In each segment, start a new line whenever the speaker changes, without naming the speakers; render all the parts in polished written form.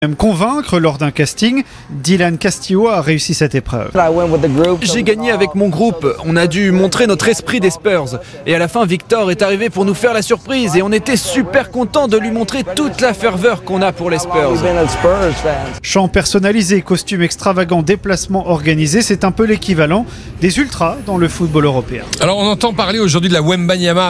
Même convaincre lors d'un casting, Dylan Castillo a réussi cette épreuve.
J'ai gagné avec mon groupe, on a dû montrer notre esprit des Spurs. Et à la fin, Victor est arrivé pour nous faire la surprise et on était super contents de lui montrer toute la ferveur qu'on a pour les Spurs.
Chant personnalisé, costume extravagant, déplacement organisé, c'est un peu l'équivalent des ultras dans le football européen.
Alors on entend parler aujourd'hui de la Wembanyama,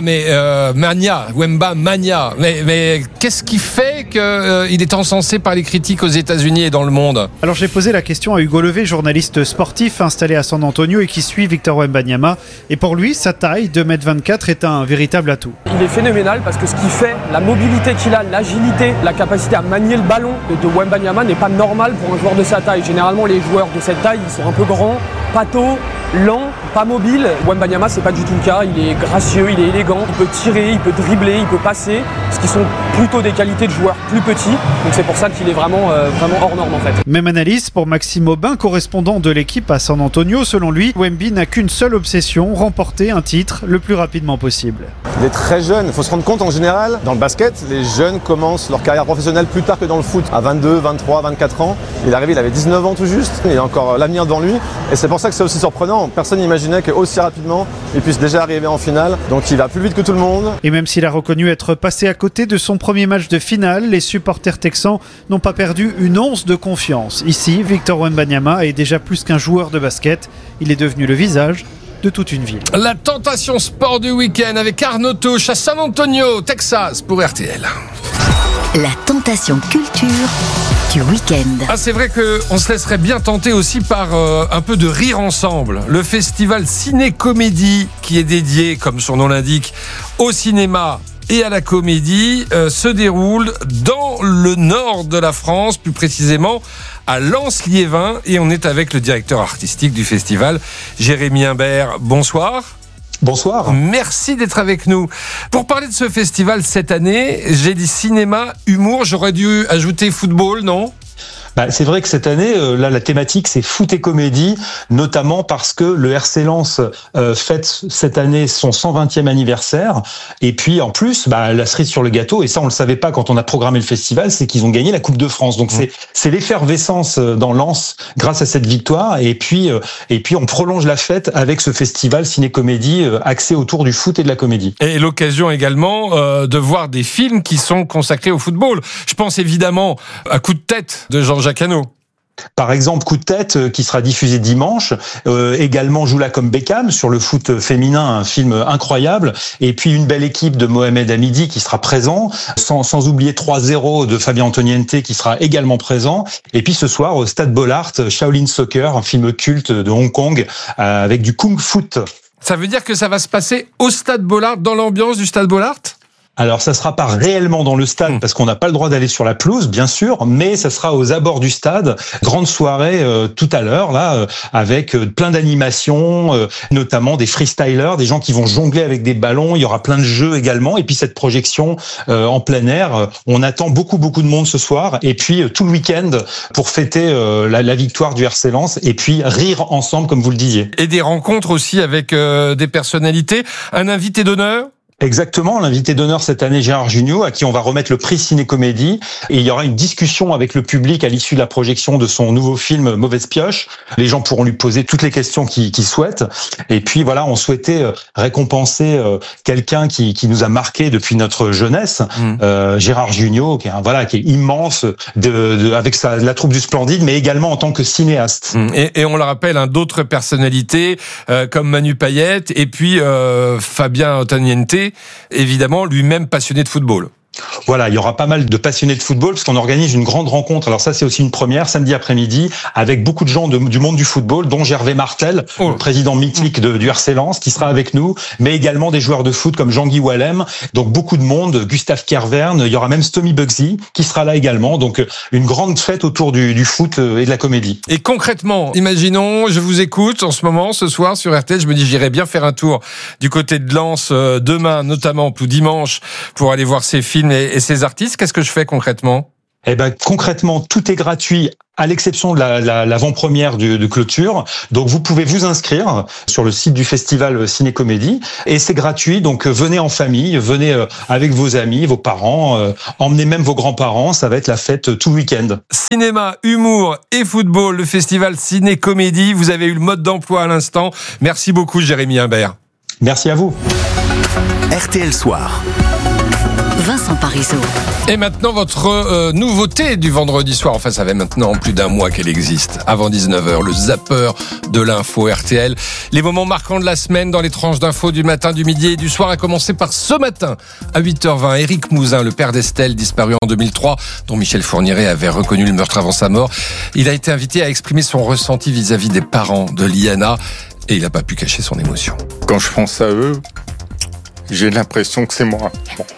Wemba Mania, mais qu'est-ce qui fait qu'il est encensé par les critiques aux États-Unis et dans le monde?
Alors j'ai posé la question à Hugo Levé, journaliste sportif installé à San Antonio et qui suit Victor Wembanyama. Et pour lui, sa taille, 2m24, est un véritable atout.
Il est phénoménal parce que ce qu'il fait, la mobilité qu'il a, l'agilité, la capacité à manier le ballon de Wembanyama n'est pas normal pour un joueur de sa taille. Généralement, les joueurs de cette taille, ils sont un peu grands, pâteaux, lents, pas mobiles. Wembanyama, c'est pas du tout le cas. Il est gracieux, il est élégant, il peut tirer, il peut dribbler, il peut passer, ce qui sont plutôt des qualités de joueurs plus petits. Donc c'est pour ça qu'il est vraiment hors norme en fait.
Même analyse pour Maxime Aubin, correspondant de l'équipe à San Antonio. Selon lui, Wemby n'a qu'une seule obsession, remporter un titre le plus rapidement possible.
Il est très jeune, il faut se rendre compte en général, dans le basket, les jeunes commencent leur carrière professionnelle plus tard que dans le foot. À 22, 23, 24 ans, il est arrivé, il avait 19 ans tout juste, il a encore l'avenir devant lui. Et c'est pour ça que c'est aussi surprenant. Personne n'imaginait qu'aussi rapidement, il puisse déjà arriver en finale. Donc il va plus vite que tout le monde.
Et même s'il a reconnu être passé à côté de son premier match de finale, les supporters texans n'ont pas perdu une once de confiance. Ici, Victor Wembanyama est déjà plus qu'un joueur de basket. Il est devenu le visage de toute une ville.
La tentation sport du week-end avec Arnaud Touche à San Antonio, Texas pour RTL.
La tentation culture du week-end.
Ah, c'est vrai qu'on se laisserait bien tenter aussi par un peu de rire ensemble. Le festival Ciné-Comédie, qui est dédié, comme son nom l'indique, au cinéma et à la comédie, se déroule dans le nord de la France, plus précisément à Lens-Liévin. Et on est avec le directeur artistique du festival, Jérémy Imbert. Bonsoir.
Bonsoir.
Merci d'être avec nous. Pour parler de ce festival cette année, j'ai dit cinéma, humour, j'aurais dû ajouter football, non ?
C'est vrai que cette année, là, la thématique, c'est foot et comédie, notamment parce que le RC Lens fête cette année son 120e anniversaire. Et puis, en plus, la cerise sur le gâteau, et ça, on le savait pas quand on a programmé le festival, c'est qu'ils ont gagné la Coupe de France. Donc, c'est l'effervescence dans Lens grâce à cette victoire. Et puis, on prolonge la fête avec ce festival ciné-comédie axé autour du foot et de la comédie.
Et l'occasion également de voir des films qui sont consacrés au football. Je pense évidemment à Coup de tête de Jean-Jacques Hano.
Par exemple, Coup de tête, qui sera diffusé dimanche. Également, Joue-la comme Beckham, sur le foot féminin, un film incroyable. Et puis, Une belle équipe de Mohamed Hamidi, qui sera présent. Sans oublier 3-0 de Fabien Antoniente, qui sera également présent. Et puis, ce soir, au Stade Bollaert, Shaolin Soccer, un film culte de Hong Kong, avec du Kung Foot.
Ça veut dire que ça va se passer au Stade Bollaert, dans l'ambiance du Stade Bollaert ?
Alors, ça sera pas réellement dans le stade parce qu'on n'a pas le droit d'aller sur la pelouse, bien sûr, mais ça sera aux abords du stade. Grande soirée tout à l'heure, là, avec plein d'animations, notamment des freestylers, des gens qui vont jongler avec des ballons. Il y aura plein de jeux également. Et puis cette projection en plein air. On attend beaucoup de monde ce soir. Et puis tout le week-end pour fêter la victoire du RC Lens. Et puis rire ensemble, comme vous le disiez.
Et des rencontres aussi avec des personnalités. Un invité d'honneur ?
Exactement, l'invité d'honneur cette année, Gérard Jugnot, à qui on va remettre le prix Ciné-Comédie. Et il y aura une discussion avec le public à l'issue de la projection de son nouveau film Mauvaise pioche. Les gens pourront lui poser toutes les questions qu'ils souhaitent. Et puis voilà, on souhaitait récompenser quelqu'un qui nous a marqué depuis notre jeunesse, Gérard Jugnot, qui est immense, avec la troupe du Splendide, mais également en tant que cinéaste.
Et on le rappelle, d'autres personnalités comme Manu Payette et puis Fabien Antoniente, évidemment, lui-même passionné de football.
Voilà, il y aura pas mal de passionnés de football parce qu'on organise une grande rencontre. Alors ça, c'est aussi une première, samedi après-midi, avec beaucoup de gens du monde du football, dont Gervais Martel, le président mythique du RC Lens, qui sera avec nous, mais également des joueurs de foot comme Jean-Guy Wallem. Donc beaucoup de monde, Gustave Kervern, il y aura même Stomy Bugsy qui sera là également. Donc une grande fête autour du foot et de la comédie.
Et concrètement, imaginons, je vous écoute en ce moment, ce soir sur RTL, je me dis j'irai bien faire un tour du côté de Lens demain, notamment, ou dimanche, pour aller voir ces films et ces artistes. Qu'est-ce que je fais concrètement ?
Concrètement, tout est gratuit à l'exception de l'avant-première de clôture. Donc vous pouvez vous inscrire sur le site du festival Ciné-Comédie et c'est gratuit. Donc venez en famille, venez avec vos amis, vos parents, emmenez même vos grands-parents. Ça va être la fête tout le week-end.
Cinéma, humour et football, le festival Ciné-Comédie. Vous avez eu le mode d'emploi à l'instant. Merci beaucoup Jérémy Imbert.
Merci à vous.
RTL Soir. Vincent Parisot.
Et maintenant, votre nouveauté du vendredi soir. Enfin, ça fait maintenant plus d'un mois qu'elle existe. Avant 19h, le zapper de l'info RTL. Les moments marquants de la semaine dans les tranches d'infos du matin, du midi et du soir, a commencé par ce matin, à 8h20. Éric Mouzin, le père d'Estelle, disparu en 2003, dont Michel Fourniret avait reconnu le meurtre avant sa mort. Il a été invité à exprimer son ressenti vis-à-vis des parents de Liana. Et il n'a pas pu cacher son émotion.
Quand je pense à eux, j'ai l'impression que c'est moi.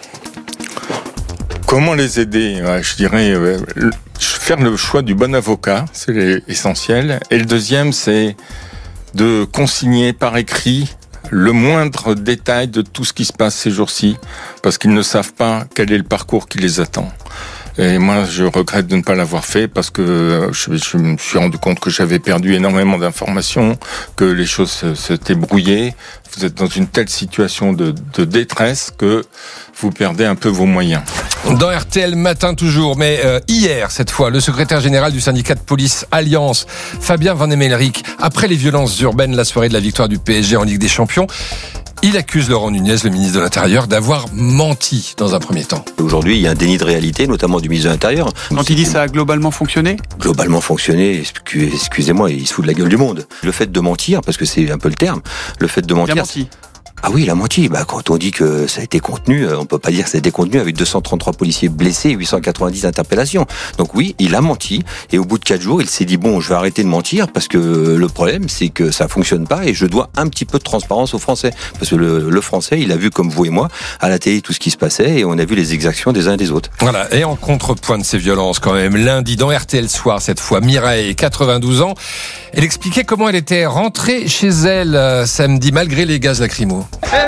Comment les aider ? Je dirais faire le choix du bon avocat, c'est essentiel. Et le deuxième, c'est de consigner par écrit le moindre détail de tout ce qui se passe ces jours-ci, parce qu'ils ne savent pas quel est le parcours qui les attend. Et moi, je regrette de ne pas l'avoir fait parce que je me suis rendu compte que j'avais perdu énormément d'informations, que les choses s'étaient brouillées. Vous êtes dans une telle situation de détresse que vous perdez un peu vos moyens.
Dans RTL Matin toujours, mais hier, cette fois, le secrétaire général du syndicat de police Alliance, Fabien Van Emmelrich, après les violences urbaines la soirée de la victoire du PSG en Ligue des Champions, il accuse Laurent Nunez, le ministre de l'Intérieur, d'avoir menti dans un premier temps.
Aujourd'hui, il y a un déni de réalité, notamment du ministre de l'Intérieur.
Quand il dit ça a globalement fonctionné ?
Globalement fonctionné, excusez-moi, il se fout de la gueule du monde. Le fait de mentir, parce que c'est un peu le terme, le fait de mentir...
Il a menti.
Ah oui, il a menti. Quand on dit que ça a été contenu, on peut pas dire que ça a été contenu avec 233 policiers blessés et 890 interpellations. Donc oui, il a menti. Et au bout de 4 jours, il s'est dit bon, je vais arrêter de mentir parce que le problème, c'est que ça fonctionne pas et je dois un petit peu de transparence aux Français. Parce que le Français, il a vu comme vous et moi à la télé tout ce qui se passait et on a vu les exactions des uns et des autres.
Voilà. Et en contrepoint de ces violences, quand même, lundi dans RTL Soir, cette fois, Mireille, 92 ans, elle expliquait comment elle était rentrée chez elle samedi malgré les gaz lacrymaux.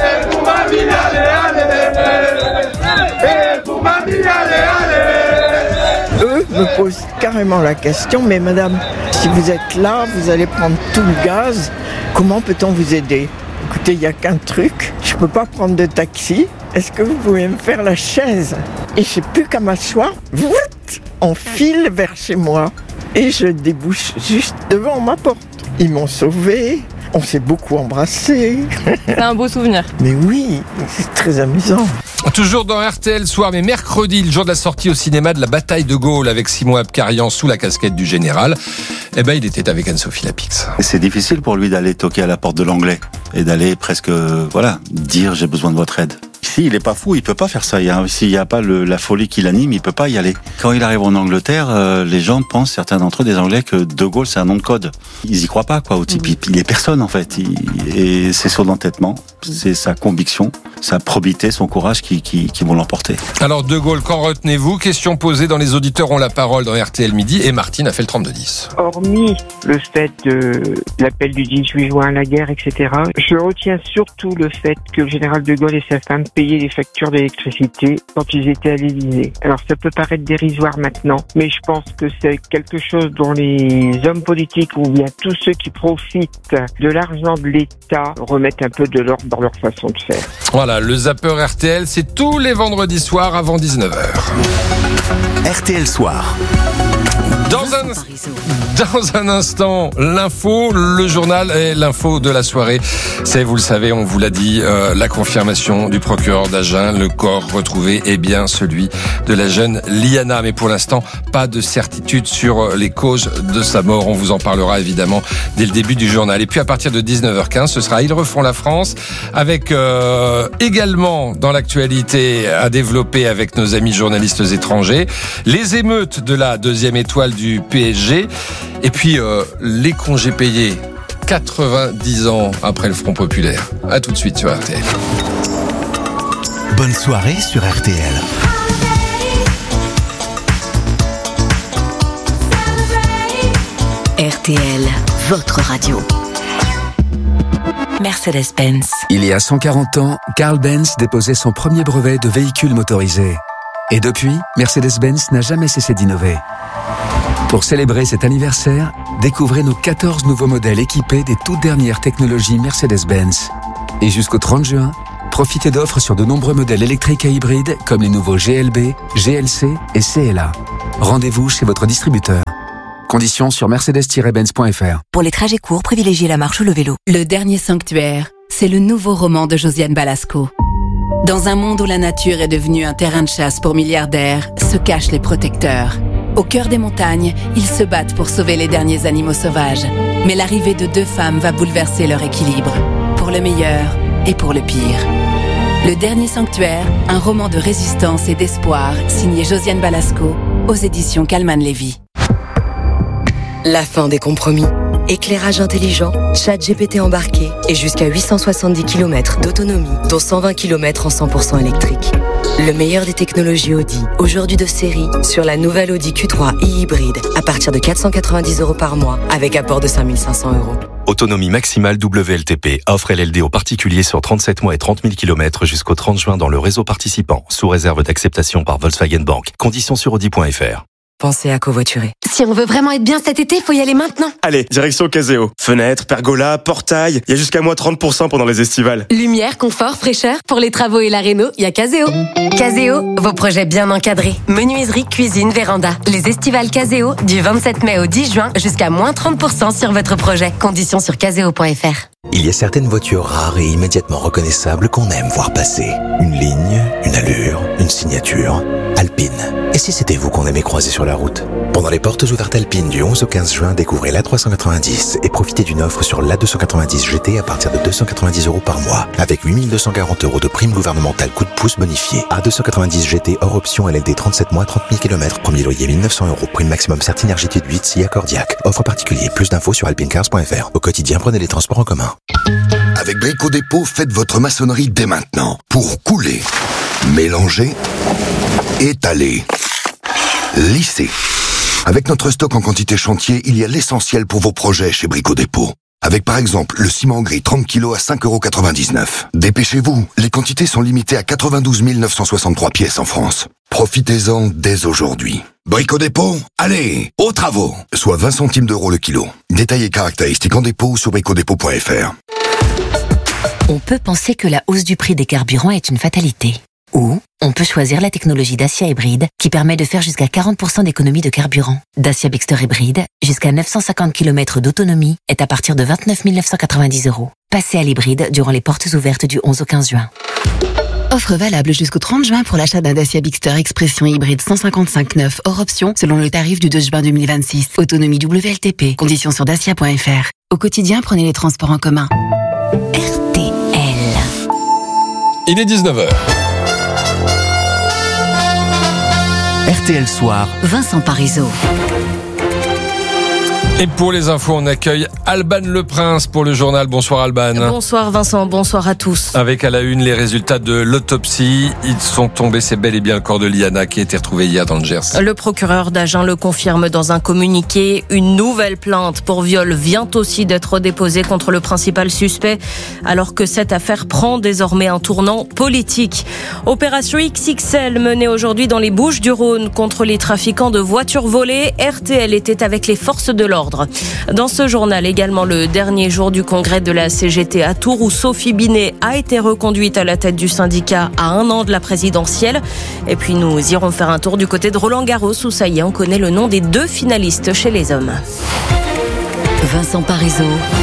Eux me posent carrément la question, mais madame, si vous êtes là, vous allez prendre tout le gaz, comment peut-on vous aider ? Écoutez, il n'y a qu'un truc, je ne peux pas prendre de taxi, est-ce que vous pouvez me faire la chaise ? Et je n'ai plus qu'à m'asseoir, on file vers chez moi et je débouche juste devant ma porte. Ils m'ont sauvé. On s'est beaucoup embrassés.
C'est un beau souvenir.
Mais oui, c'est très amusant.
Toujours dans RTL Soir, mais mercredi, le jour de la sortie au cinéma de La Bataille de Gaulle avec Simon Abkarian sous la casquette du général, il était avec Anne-Sophie Lapix.
C'est difficile pour lui d'aller toquer à la porte de l'anglais et d'aller presque, dire j'ai besoin de votre aide. Ici, il est pas fou, il peut pas faire ça. S'il n'y a pas la folie qui l'anime, il peut pas y aller. Quand il arrive en Angleterre, les gens pensent, certains d'entre eux, des Anglais, que De Gaulle, c'est un nom de code. Ils y croient pas, quoi, au type. Il est personne, en fait. Et c'est son entêtement, c'est sa conviction, sa probité, son courage qui vont l'emporter.
Alors, De Gaulle, qu'en retenez-vous ? Question posée dans Les Auditeurs ont la parole dans RTL Midi et Martine a fait le 32-10.
Hormis le fait de l'appel du 18 juin à la guerre, etc., je retiens surtout le fait que le général De Gaulle et sa femme payaient les factures d'électricité quand ils étaient à l'Élysée. Alors ça peut paraître dérisoire maintenant, mais je pense que c'est quelque chose dont les hommes politiques ou bien tous ceux qui profitent de l'argent de l'État remettent un peu de l'ordre dans leur façon de faire.
Voilà, le Zapper RTL, c'est tous les vendredis soirs avant 19h.
RTL Soir.
Dans un instant, l'info, le journal et l'info de la soirée. C'est, vous le savez, on vous l'a dit, la confirmation du procureur d'Agen. Le corps retrouvé est bien celui de la jeune Liana. Mais pour l'instant, pas de certitude sur les causes de sa mort. On vous en parlera évidemment dès le début du journal. Et puis à partir de 19h15, ce sera Ils refont la France avec également dans l'actualité à développer avec nos amis journalistes étrangers les émeutes de la deuxième étoile du PSG et puis les congés payés 90 ans après le Front Populaire. À tout de suite sur RTL.
Bonne soirée sur RTL. RTL, votre radio. Mercedes-Benz.
Il y a 140 ans, Carl Benz déposait son premier brevet de véhicule motorisé.
Et depuis, Mercedes-Benz n'a jamais cessé d'innover. Pour célébrer cet anniversaire, découvrez nos 14 nouveaux modèles équipés des toutes dernières technologies Mercedes-Benz. Et jusqu'au 30 juin, profitez d'offres sur de nombreux modèles électriques et hybrides comme les nouveaux GLB, GLC et CLA. Rendez-vous chez votre distributeur. Conditions sur mercedes-benz.fr.
Pour les trajets courts, privilégiez la marche ou le vélo. Le Dernier Sanctuaire, c'est le nouveau roman de Josiane Balasco. Dans un monde où la nature est devenue un terrain de chasse pour milliardaires, se cachent les protecteurs. Au cœur des montagnes, ils se battent pour sauver les derniers animaux sauvages. Mais l'arrivée de 2 femmes va bouleverser leur équilibre. Pour le meilleur et pour le pire. Le Dernier Sanctuaire, un roman de résistance et d'espoir, signé Josiane Balasco, aux éditions Calman Lévy.
La fin des compromis. Éclairage intelligent, ChatGPT embarqué et jusqu'à 870 km d'autonomie, dont 120 km en 100% électrique. Le meilleur des technologies Audi, aujourd'hui de série, sur la nouvelle Audi Q3 e-hybride, à partir de 490 € par mois, avec apport de 5 500 €.
Autonomie maximale WLTP, offre LLD aux particuliers sur 37 mois et 30 000 km jusqu'au 30 juin dans le réseau participant, sous réserve d'acceptation par Volkswagen Bank. Conditions sur Audi.fr.
Pensez à covoiturer.
Si on veut vraiment être bien cet été, faut y aller maintenant.
Allez, direction Caseo. Fenêtres, pergola, portail, il y a jusqu'à moins 30% pendant les estivales.
Lumière, confort, fraîcheur, pour les travaux et la réno, il y a Caseo. Caseo, vos projets bien encadrés. Menuiserie, cuisine, véranda. Les estivales Caseo, du 27 mai au 10 juin, jusqu'à moins 30% sur votre projet. Conditions sur caseo.fr.
Il y a certaines voitures rares et immédiatement reconnaissables qu'on aime voir passer. Une ligne, une allure, une signature. Alpine. Et si c'était vous qu'on aimait croiser sur la route? Pendant les portes ouvertes Alpine du 11 au 15 juin, découvrez l'A390 et profitez d'une offre sur l'A290 GT à partir de 290 € par mois, avec 8 240 € de prime gouvernementale coup de pouce bonifié. A290 GT hors option LLD 37 mois, 30 000 km, premier loyer 1 900 €, prime maximum Certinergité de 8, SIA Cordiac. Offre particulier, plus d'infos sur alpinecars.fr. Au quotidien, prenez les transports en commun.
Avec Brico Dépôt, faites votre maçonnerie dès maintenant. Pour couler, mélanger, étaler, lisser. Avec notre stock en quantité chantier, il y a l'essentiel pour vos projets chez Brico Dépôt. Avec par exemple le ciment gris 30 kg à 5,99 €. Dépêchez-vous, les quantités sont limitées à 92 963 pièces en France. Profitez-en dès aujourd'hui. Brico Dépôt, allez, aux travaux. Soit 20 centimes d'euros le kilo. Détails et caractéristiques en dépôt sur bricodépôt.fr.
On peut penser que la hausse du prix des carburants est une fatalité. Ou on peut choisir la technologie Dacia Hybride qui permet de faire jusqu'à 40% d'économie de carburant. Dacia Bigster Hybride, jusqu'à 950 km d'autonomie, est à partir de 29 990 €. Passez à l'hybride durant les portes ouvertes du 11 au 15 juin.
Offre valable jusqu'au 30 juin pour l'achat d'un Dacia Bigster Expression hybride 155/9 hors option selon le tarif du 2 juin 2026. Autonomie WLTP. Conditions sur dacia.fr. Au quotidien, prenez les transports en commun.
RTL.
Il est 19h.
RTL Soir.
Vincent Parisot.
Et pour les infos, on accueille Alban Le Prince pour le journal. Bonsoir Alban.
Bonsoir Vincent, bonsoir à tous.
Avec à la une les résultats de l'autopsie. Ils sont tombés, c'est bel et bien le corps de Liana qui a été retrouvé hier dans le Gers.
Le procureur d'Agen le confirme dans un communiqué. Une nouvelle plainte pour viol vient aussi d'être déposée contre le principal suspect, alors que cette affaire prend désormais un tournant politique. Opération XXL menée aujourd'hui dans les Bouches-du-Rhône contre les trafiquants de voitures volées. RTL était avec les forces de l'ordre. Dans ce journal également, le dernier jour du congrès de la CGT à Tours où Sophie Binet a été reconduite à la tête du syndicat à 1 an de la présidentielle. Et puis nous irons faire un tour du côté de Roland-Garros où ça y est, on connaît le nom des 2 finalistes chez les hommes.
Vincent Parisot.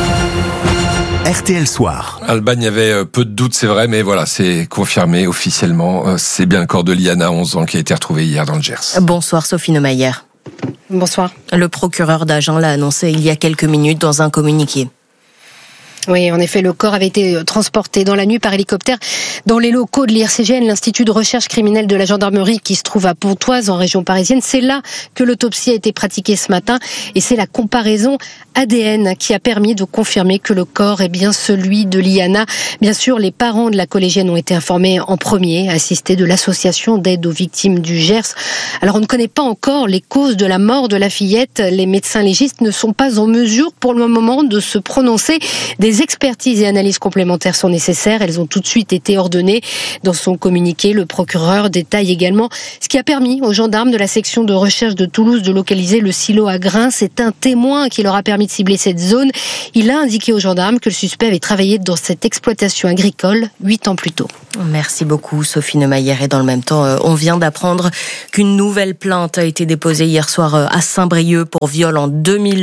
RTL Soir.
Alban, il y avait peu de doutes, c'est vrai, mais voilà, c'est confirmé officiellement. C'est bien le corps de Liana, 11 ans, qui a été retrouvé hier dans le Gers.
Bonsoir Sophie Neumayer.
Bonsoir.
Le procureur d'Agen l'a annoncé il y a quelques minutes dans un communiqué.
Oui, en effet, le corps avait été transporté dans la nuit par hélicoptère dans les locaux de l'IRCGN, l'Institut de recherche criminelle de la gendarmerie qui se trouve à Pontoise, en région parisienne. C'est là que l'autopsie a été pratiquée ce matin et c'est la comparaison ADN qui a permis de confirmer que le corps est bien celui de Liana. Bien sûr, les parents de la collégienne ont été informés en premier, assistés de l'association d'aide aux victimes du Gers. Alors, on ne connaît pas encore les causes de la mort de la fillette. Les médecins légistes ne sont pas en mesure pour le moment de se prononcer. Des Des expertises et analyses complémentaires sont nécessaires. Elles ont tout de suite été ordonnées. Dans son communiqué, le procureur détaille également ce qui a permis aux gendarmes de la section de recherche de Toulouse de localiser le silo à grains. C'est un témoin qui leur a permis de cibler cette zone. Il a indiqué aux gendarmes que le suspect avait travaillé dans cette exploitation agricole 8 ans plus tôt.
Merci beaucoup Sophie Neumayer. Et dans le même temps, on vient d'apprendre qu'une nouvelle plainte a été déposée hier soir à Saint-Brieuc pour viol en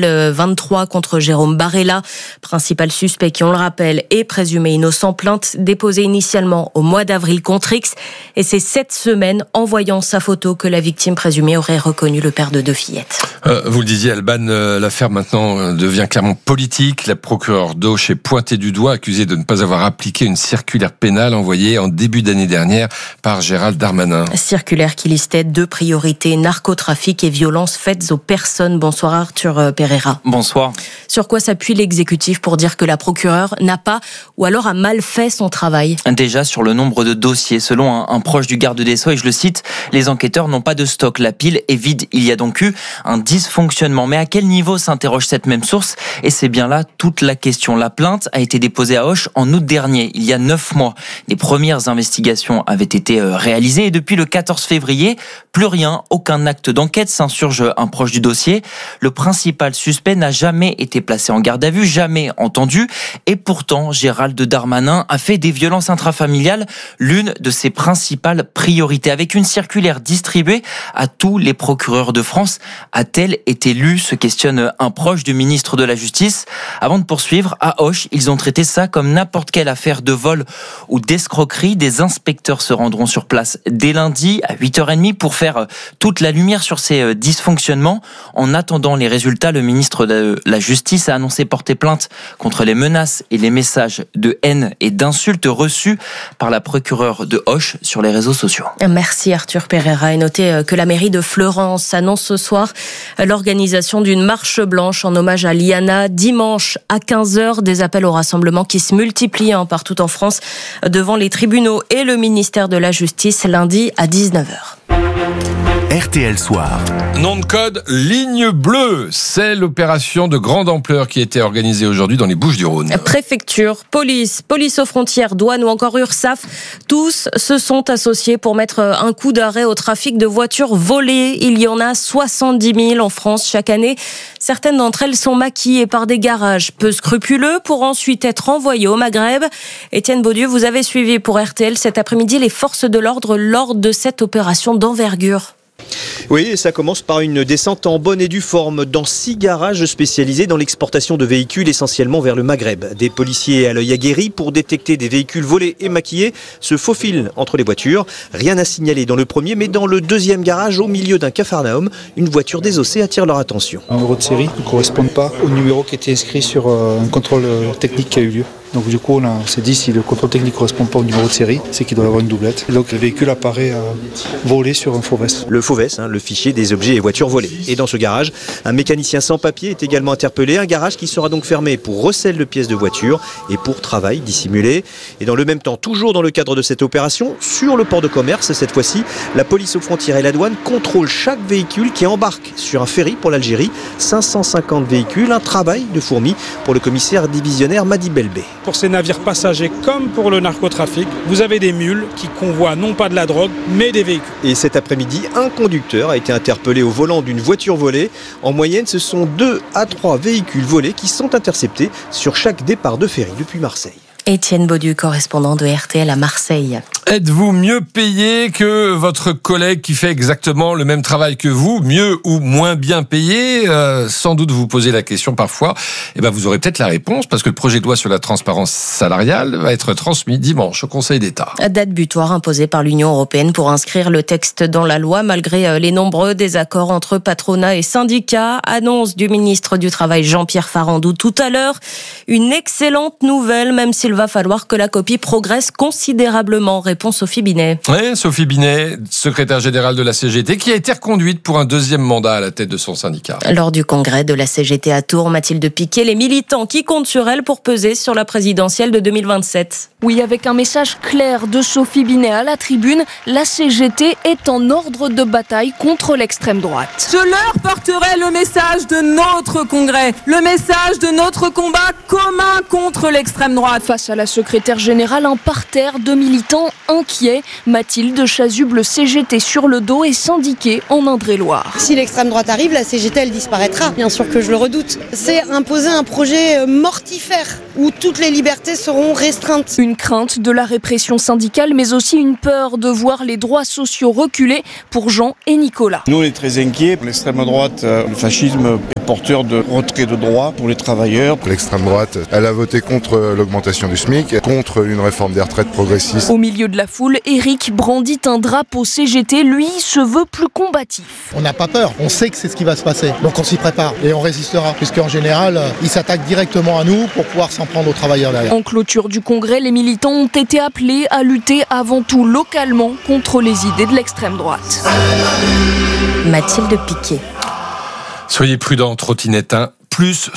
2023 contre Jérôme Barella, principal suspect qui, on le rappelle, est présumé innocent. Plainte déposée initialement au mois d'avril contre X. Et c'est cette semaine, en voyant sa photo, que la victime présumée aurait reconnu le père de 2 fillettes.
Vous le disiez, Alban, l'affaire maintenant devient clairement politique. La procureure d'Auch est pointée du doigt, accusée de ne pas avoir appliqué une circulaire pénale envoyée en début d'année dernière par Gérald Darmanin.
Circulaire qui listait 2 priorités, narcotrafic et violences faites aux personnes. Bonsoir Arthur Pereira.
Bonsoir.
Sur quoi s'appuie l'exécutif pour dire que la procureure n'a pas ou alors a mal fait son travail?
Déjà sur le nombre de dossiers. Selon un proche du garde des Sceaux, et je le cite, les enquêteurs n'ont pas de stock. La pile est vide. Il y a donc eu un dysfonctionnement. Mais à quel niveau s'interroge cette même source? Et c'est bien là toute la question. La plainte a été déposée à Auch en août dernier, il y a 9 mois. Les premières investigations avaient été réalisées et depuis le 14 février, plus rien, aucun acte d'enquête, s'insurge un proche du dossier. Le principal suspect n'a jamais été placé en garde à vue, jamais entendu. Et pourtant, Gérald Darmanin a fait des violences intrafamiliales l'une de ses principales priorités. Avec une circulaire distribuée à tous les procureurs de France, a-t-elle été lue? Se questionne un proche du ministre de la Justice. Avant de poursuivre, à Auch, ils ont traité ça comme n'importe quelle affaire de vol ou d'escroquerie. Des inspecteurs se rendront sur place dès lundi à 8h30 pour faire toute la lumière sur ces dysfonctionnements. En attendant les résultats, le ministre de la Justice a annoncé porter plainte contre les menaces et les messages de haine et d'insultes reçus par la procureure de Auch sur les réseaux sociaux.
Merci Arthur Pereira. Et notez que la mairie de Fleurance annonce ce soir l'organisation d'une marche blanche en hommage à Liana dimanche à 15h. Des appels au rassemblement qui se multiplient partout en France devant les tribunaux et le ministère de la Justice lundi à 19h.
RTL Soir.
Nom de code, ligne bleue. C'est l'opération de grande ampleur qui a été organisée aujourd'hui dans les Bouches-du-Rhône.
Préfecture, police aux frontières, douane ou encore URSAF, tous se sont associés pour mettre un coup d'arrêt au trafic de voitures volées. Il y en a 70 000 en France chaque année. Certaines d'entre elles sont maquillées par des garages peu scrupuleux pour ensuite être envoyées au Maghreb. Étienne Baudieu, vous avez suivi pour RTL cet après-midi les forces de l'ordre lors de cette opération d'envergure.
Oui, et ça commence par une descente en bonne et due forme dans 6 garages spécialisés dans l'exportation de véhicules essentiellement vers le Maghreb. Des policiers à l'œil aguerri pour détecter des véhicules volés et maquillés se faufilent entre les voitures. Rien à signaler dans le premier, mais dans le deuxième garage, au milieu d'un capharnaüm, une voiture désossée attire leur attention.
Le numéro de série ne correspond pas au numéro qui était inscrit sur un contrôle technique qui a eu lieu. Donc du coup, on s'est dit, si le contrôle technique ne correspond pas au numéro de série, c'est qu'il doit y avoir une doublette. Et donc le véhicule apparaît volé sur un FOVES.
Le FOVES, le fichier des objets et voitures volées. Et dans ce garage, un mécanicien sans papier est également interpellé. Un garage qui sera donc fermé pour recel de pièces de voiture et pour travail dissimulé. Et dans le même temps, toujours dans le cadre de cette opération, sur le port de commerce, cette fois-ci, la police aux frontières et la douane contrôlent chaque véhicule qui embarque sur un ferry pour l'Algérie. 550 véhicules, un travail de fourmi pour le commissaire divisionnaire Madi Belbé.
Pour ces navires passagers comme pour le narcotrafic, vous avez des mules qui convoient non pas de la drogue, mais des véhicules.
Et cet après-midi, un conducteur a été interpellé au volant d'une voiture volée. En moyenne, ce sont 2 à 3 véhicules volés qui sont interceptés sur chaque départ de ferry depuis Marseille.
Étienne Baudieu, correspondant de RTL à Marseille.
Êtes-vous mieux payé que votre collègue qui fait exactement le même travail que vous, mieux ou moins bien payé? Sans doute vous posez la question parfois. Eh ben, vous aurez peut-être la réponse parce que le projet de loi sur la transparence salariale va être transmis dimanche au Conseil d'État.
Date butoir imposée par l'Union européenne pour inscrire le texte dans la loi malgré les nombreux désaccords entre patronat et syndicats. Annonce du ministre du Travail Jean-Pierre Farandou tout à l'heure. Une excellente nouvelle, même s'il va va falloir que la copie progresse considérablement, répond Sophie Binet.
Oui, Sophie Binet, secrétaire générale de la CGT, qui a été reconduite pour un deuxième mandat à la tête de son syndicat.
Lors du congrès de la CGT à Tours, Mathilde Piquet, les militants qui comptent sur elle pour peser sur la présidentielle de 2027.
Oui, avec un message clair de Sophie Binet à la tribune, la CGT est en ordre de bataille contre l'extrême droite.
Je leur porterai le message de notre congrès, le message de notre combat commun contre l'extrême droite.
Face à la secrétaire générale, un parterre de militants inquiets. Mathilde chasuble CGT sur le dos et syndiquée en Indre-et-Loire.
Si l'extrême droite arrive, la CGT elle disparaîtra. Bien sûr que je le redoute. C'est imposer un projet mortifère où toutes les libertés seront restreintes.
Une crainte de la répression syndicale, mais aussi une peur de voir les droits sociaux reculer pour Jean et Nicolas.
Nous, on est très inquiets. L'extrême droite, le fascisme est porteur de retrait de droits pour les travailleurs.
L'extrême droite, elle a voté contre l'augmentation du SMIC, contre une réforme des retraites progressistes.
Au milieu de la foule, Éric brandit un drapeau CGT. Lui se veut plus combatif.
On n'a pas peur. On sait que c'est ce qui va se passer. Donc on s'y prépare et on résistera. Puisqu'en général, ils s'attaquent directement à nous pour pouvoir s'en prendre aux travailleurs derrière.
En clôture du congrès, les militants ont été appelés à lutter avant tout localement contre les idées de l'extrême droite.
Mathilde Piquet.
Soyez prudents, trottinette 1. Plus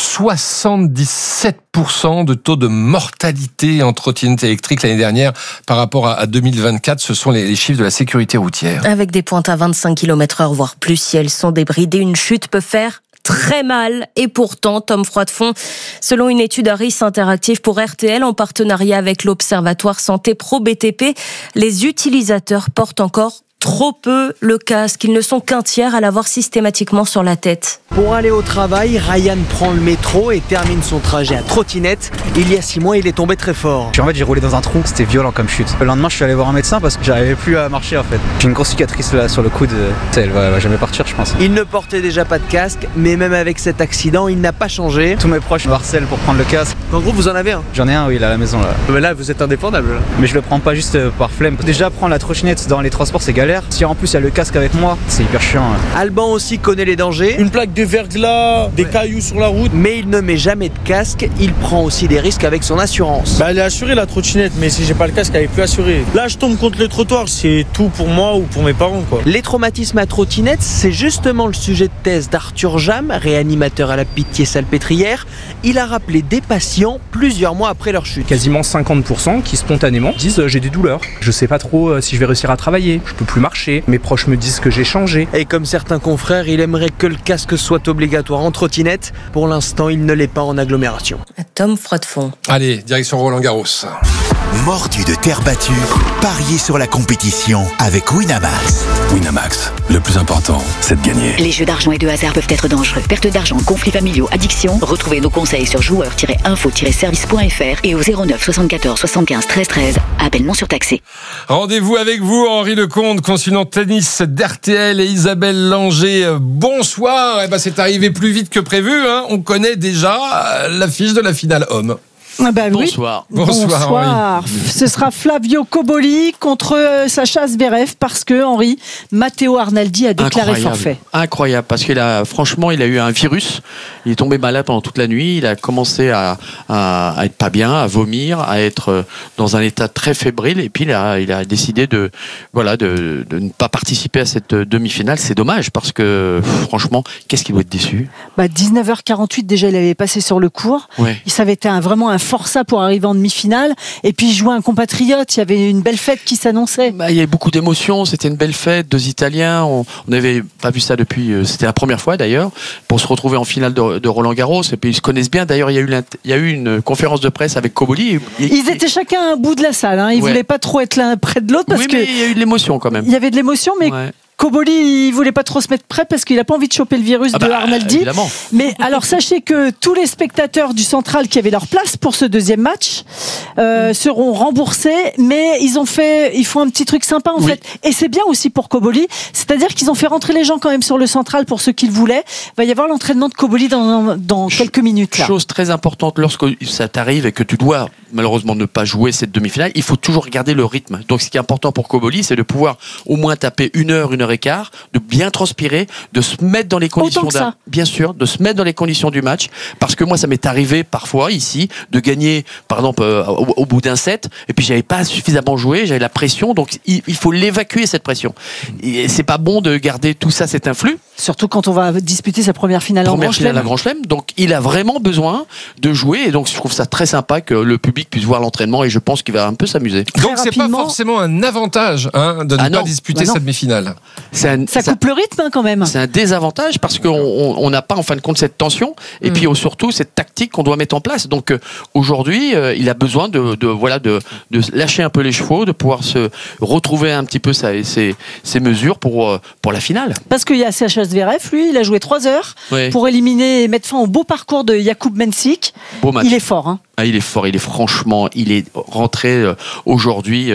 77% de taux de mortalité en trottinette électrique l'année dernière par rapport à 2024. Ce sont les chiffres de la sécurité routière.
Avec des pointes à 25 km/h, voire plus, si elles sont débridées, une chute peut faire très mal. Et pourtant, Tom Froidefond, selon une étude Harris Interactive pour RTL en partenariat avec l'Observatoire Santé Pro BTP, les utilisateurs portent encore trop peu le casque. Ils ne sont qu'un tiers à l'avoir systématiquement sur la tête.
Pour aller au travail, Ryan prend le métro et termine son trajet à trottinette. Il y a 6 mois, il est tombé très fort.
En fait, j'ai roulé dans un trou, c'était violent comme chute. Le lendemain, je suis allé voir un médecin parce que j'arrivais plus à marcher en fait. J'ai une grosse cicatrice là sur le coude. Elle va jamais partir, je pense.
Il ne portait déjà pas de casque, mais même avec cet accident, il n'a pas changé.
Tous mes proches me harcèlent pour prendre le casque.
En gros, vous en avez un?
J'en ai un, oui, là, à la maison là.
Mais là, vous êtes indépendable là.
Mais je le prends pas juste par flemme. Déjà, prendre la trottinette dans les transports, c'est galère. Si en plus il y a le casque avec moi, c'est hyper chiant.
Alban aussi connaît les dangers.
Une plaque de verglas, des cailloux sur la route.
Mais il ne met jamais de casque. Il prend aussi des risques avec son assurance.
Elle est assurée la trottinette, mais si j'ai pas le casque, elle est plus assurée. Là, je tombe contre le trottoir, c'est tout pour moi ou pour mes parents quoi.
Les traumatismes à trottinette, c'est justement le sujet de thèse d'Arthur Jam, réanimateur à la Pitié-Salpêtrière. Il a rappelé des patients plusieurs mois après leur chute.
Quasiment 50% qui spontanément disent j'ai des douleurs. Je sais pas trop si je vais réussir à travailler. Je peux plus marcher. Mes proches me disent que j'ai changé.
Et comme certains confrères, il aimerait que le casque soit obligatoire en trottinette. Pour l'instant, il ne l'est pas en agglomération.
Tom Froidefond.
Allez, direction Roland-Garros.
Mordu de terre battue, pariez sur la compétition avec Winamax.
Winamax, le plus important, c'est de gagner.
Les jeux d'argent et de hasard peuvent être dangereux. Perte d'argent, conflits familiaux, addiction. Retrouvez nos conseils sur joueurs-info-service.fr et au 09 74 75 13 13. Appel non surtaxé.
Rendez-vous avec vous, Henri Lecomte, consultant tennis d'RTL et Isabelle Langer. Bonsoir. C'est arrivé plus vite que prévu. On connaît déjà l'affiche de la finale homme.
Ah bah
Bonsoir.
Oui. Bonsoir. Ce sera Flavio Cobolli contre Sacha Zverev parce que Matteo Arnaldi a déclaré forfait.
Incroyable, parce qu'il a franchement, il a eu un virus. Il est tombé malade pendant toute la nuit. Il a commencé à être pas bien, à vomir, à être dans un état très fébrile. Et puis il a décidé de ne pas participer à cette demi-finale. C'est dommage parce que franchement, qu'est-ce qu'il doit être déçu.
19h48 déjà, il avait passé sur le court. Ouais. Ça avait été vraiment un forçat pour arriver en demi-finale. Et puis il jouait un compatriote. Il y avait une belle fête qui s'annonçait.
Il y avait beaucoup d'émotions. C'était une belle fête. 2 Italiens. On n'avait pas vu ça depuis. C'était la première fois d'ailleurs pour se retrouver en finale de Roland-Garros. Et puis ils se connaissent bien. D'ailleurs, il y a eu une conférence de presse avec Cobolli.
Ils étaient chacun à un bout de la salle. Ils voulaient pas trop être l'un près de l'autre parce que
mais il y a eu de l'émotion quand même.
Il y avait de l'émotion, mais. Ouais. Cobolli, il voulait pas trop se mettre prêt parce qu'il a pas envie de choper le virus de Arnaldi.
Évidemment.
Mais alors sachez que tous les spectateurs du Central qui avaient leur place pour ce deuxième match seront remboursés, mais ils font un petit truc sympa en fait. Et c'est bien aussi pour Cobolli, c'est-à-dire qu'ils ont fait rentrer les gens quand même sur le Central pour ceux qu'ils voulaient. Il va y avoir l'entraînement de Cobolli dans quelques minutes. Là.
Chose très importante lorsque ça t'arrive et que tu dois malheureusement ne pas jouer cette demi-finale, il faut toujours regarder le rythme. Donc ce qui est important pour Koboli, c'est de pouvoir au moins taper 1 heure et quart, de bien transpirer, de se mettre dans les conditions bien sûr, de se mettre dans les conditions du match, parce que moi ça m'est arrivé parfois ici de gagner par exemple au bout d'un set, et puis j'avais pas suffisamment joué, j'avais la pression, donc il faut l'évacuer cette pression. Et c'est pas bon de garder tout ça, cet influx.
Surtout quand on va disputer sa première finale en Grand
Chelem. Donc il a vraiment besoin de jouer, et donc je trouve ça très sympa que le public puisse voir l'entraînement, et je pense qu'il va un peu s'amuser.
Donc c'est pas forcément un avantage de ne pas disputer cette demi-finale.
Ça coupe le rythme quand même.
C'est un désavantage parce qu'on n'a pas en fin de compte cette tension, et puis surtout cette tactique qu'on doit mettre en place. Donc aujourd'hui il a besoin de lâcher un peu les chevaux, de pouvoir se retrouver un petit peu ses mesures pour la finale.
Parce qu'il y a Sacha Zverev, lui, il a joué 3 heures pour éliminer et mettre fin au beau parcours de Jakub Mensik.
Beau match.
Il est fort. Hein.
Ah, il est fort, il est rentré aujourd'hui,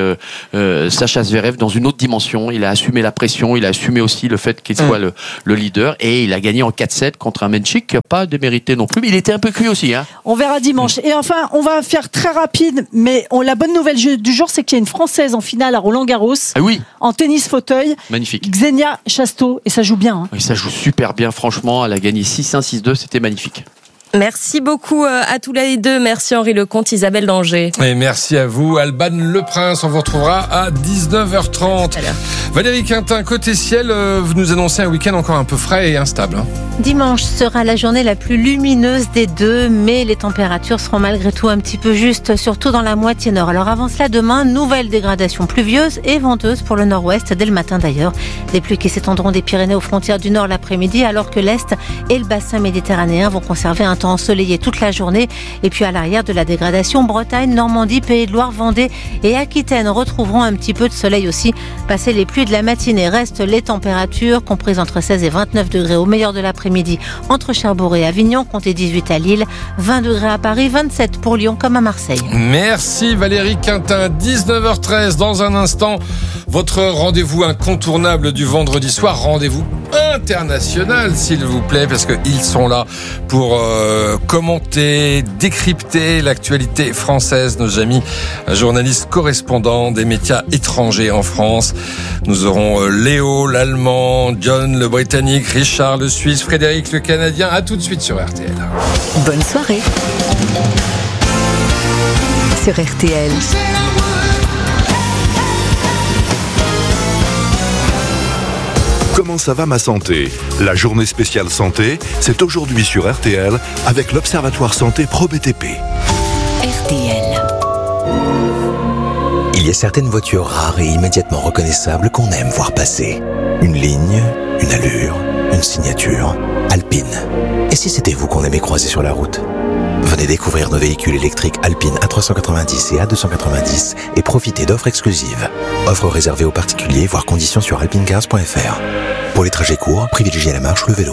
Sacha Zverev, dans une autre dimension. Il a assumé la pression, il a assumé aussi le fait qu'il soit le leader, et il a gagné en 4-7 contre un Mensik qui n'a pas démérité non plus, mais il était un peu cuit aussi. Hein.
On verra dimanche. Et enfin, on va faire très rapide, mais la bonne nouvelle du jour, c'est qu'il y a une Française en finale à Roland-Garros, en tennis fauteuil.
Magnifique.
Xenia Chasteau, et ça joue bien. Hein.
Oui, ça joue super bien, franchement. Elle a gagné 6-1, 6-2, c'était magnifique.
Merci beaucoup à tous les deux. Merci Henri Lecomte, Isabelle Danger.
Et merci à vous, Alban Le Prince. On vous retrouvera à 19h30. Valérie Quintin, côté ciel, vous nous annoncez un week-end encore un peu frais et instable.
Dimanche sera la journée la plus lumineuse des deux, mais les températures seront malgré tout un petit peu justes, surtout dans la moitié nord. Alors avant cela, demain, nouvelle dégradation pluvieuse et venteuse pour le nord-ouest, dès le matin d'ailleurs. Des pluies qui s'étendront des Pyrénées aux frontières du nord l'après-midi, alors que l'est et le bassin méditerranéen vont conserver un temps ensoleillé toute la journée. Et puis à l'arrière de la dégradation, Bretagne, Normandie, Pays de Loire, Vendée et Aquitaine retrouveront un petit peu de soleil aussi. Passé les pluies de la matinée, restent les températures comprises entre 16 et 29 degrés au meilleur de l'après-midi entre Cherbourg et Avignon, comptez 18 à Lille, 20 degrés à Paris, 27 pour Lyon comme à Marseille.
Merci Valérie Quintin. 19h13 dans un instant, votre rendez-vous incontournable du vendredi soir, rendez-vous international s'il vous plaît, parce qu'ils sont là pour commenter, décrypter l'actualité française, nos amis journalistes correspondants des médias étrangers en France. Nous aurons Léo l'Allemand, John le Britannique, Richard le Suisse, Frédéric le Canadien. À tout de suite sur RTL.
Bonne soirée sur RTL.
Comment ça va ma santé ? La journée spéciale santé, c'est aujourd'hui sur RTL avec l'Observatoire Santé ProBTP.
RTL.
Il y a certaines voitures rares et immédiatement reconnaissables qu'on aime voir passer. Une ligne, une allure, une signature. Alpine. Et si c'était vous qu'on aimait croiser sur la route ? Venez découvrir nos véhicules électriques Alpine A390 et A290 et profitez d'offres exclusives. Offres réservées aux particuliers, voire conditions sur alpinecars.fr. Pour les trajets courts, privilégiez la marche ou le vélo.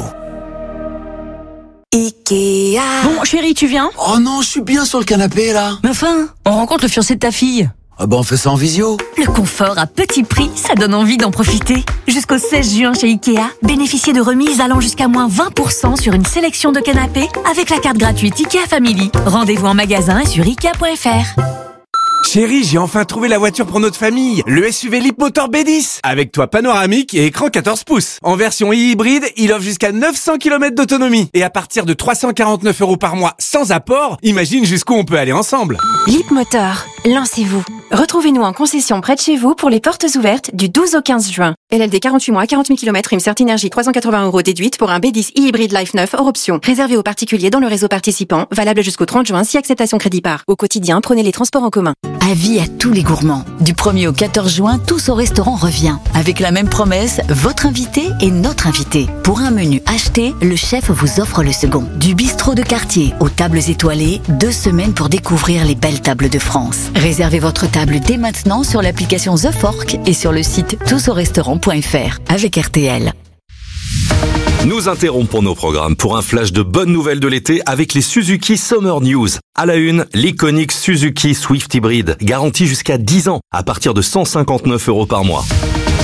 Ikea.
Bon, chérie, tu viens ?
Oh non, je suis bien sur le canapé, là. Mais enfin, on rencontre le fiancé de ta fille. Ah bah on fait ça en visio. Le confort à petit prix, ça donne envie d'en profiter. Jusqu'au 16 juin chez Ikea, bénéficiez de remises allant jusqu'à moins 20% sur une sélection de canapés avec la carte gratuite Ikea Family. Rendez-vous en magasin et sur Ikea.fr.
Chérie, j'ai enfin trouvé la voiture pour notre famille. Le SUV Leapmotor B10. Avec toit panoramique et écran 14 pouces. En version hybride, il offre jusqu'à 900 km d'autonomie. Et à partir de 349 € par mois sans apport, imagine jusqu'où on peut aller ensemble.
Leapmotor, lancez-vous. Retrouvez-nous en concession près de chez vous pour les portes ouvertes du 12 au 15 juin. LLD 48 mois, 40 000 km, prime Certinergie 380 € déduite pour un B10 hybride Life 9 hors option. Réservé aux particuliers dans le réseau participant, valable jusqu'au 30 juin si acceptation crédit par. Au quotidien, prenez les transports en commun.
Avis à tous les gourmands. Du 1er au 14 juin, Tous au restaurant revient. Avec la même promesse, votre invité est notre invité. Pour un menu acheté, le chef vous offre le second. Du bistrot de quartier aux tables étoilées, 2 semaines pour découvrir les belles tables de France. Réservez votre table dès maintenant sur l'application The Fork et sur le site tousaurestaurant.fr avec RTL.
Nous interrompons nos programmes pour un flash de bonnes nouvelles de l'été avec les Suzuki Summer News. À la une, l'iconique Suzuki Swift Hybrid, garantie jusqu'à 10 ans, à partir de 159 € par mois.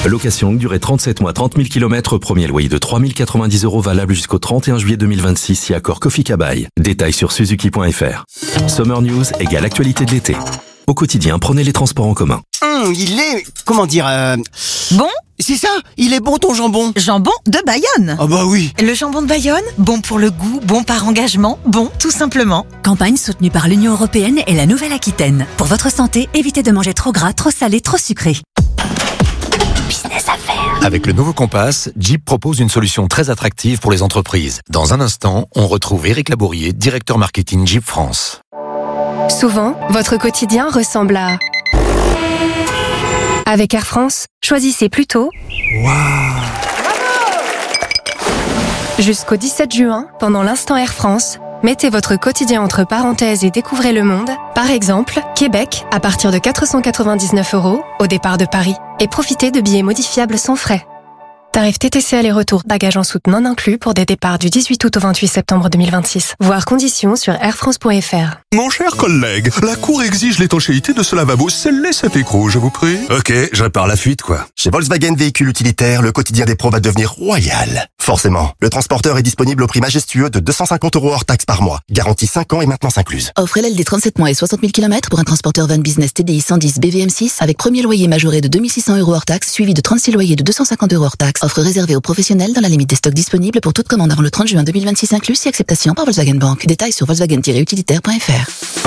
Location longue durée 37 mois, 30 000 km, premier loyer de 3 090 € valable jusqu'au 31 juillet 2026 si accord Kofi Kabaï. Détails sur suzuki.fr. Summer News égale actualité de l'été. Au quotidien, prenez les transports en commun.
Il est... comment dire...
Bon ?
C'est ça, il est bon ton jambon.
Jambon de Bayonne.
Ah bah oui.
Le jambon de Bayonne, bon pour le goût, bon par engagement, bon tout simplement.
Campagne soutenue par l'Union Européenne et la Nouvelle-Aquitaine. Pour votre santé, évitez de manger trop gras, trop salé, trop sucré. Business à faire.
Avec le nouveau Compass, Jeep propose une solution très attractive pour les entreprises. Dans un instant, on retrouve Éric Labourier, directeur marketing Jeep France.
Souvent, votre quotidien ressemble à... Avec Air France, choisissez plutôt... Jusqu'au 17 juin, pendant l'instant Air France, mettez votre quotidien entre parenthèses et découvrez le monde. Par exemple, Québec, à partir de 499 € au départ de Paris. Et profitez de billets modifiables sans frais. Tarif TTC aller-retour, bagages en soute non inclus pour des départs du 18 août au 28 septembre 2026. Voir conditions sur airfrance.fr.
Mon cher collègue, la Cour exige l'étanchéité de ce lavabo. Scellez cet écrou, je vous prie.
Ok, je répare la fuite, quoi.
Chez Volkswagen Véhicules Utilitaires, le quotidien des pros va devenir royal. Forcément, le transporteur est disponible au prix majestueux de 250 € hors taxe par mois. Garantie 5 ans et maintenance incluse.
Offre LLD 37 mois et 60 000 km pour un transporteur van business TDI 110 BVM6 avec premier loyer majoré de 2600 € hors taxe suivi de 36 loyers de 250 € hors taxe. Offre réservée aux professionnels dans la limite des stocks disponibles pour toute commande avant le 30 juin 2026 inclus si acceptation par Volkswagen Bank. Détails sur volkswagen-utilitaire.fr.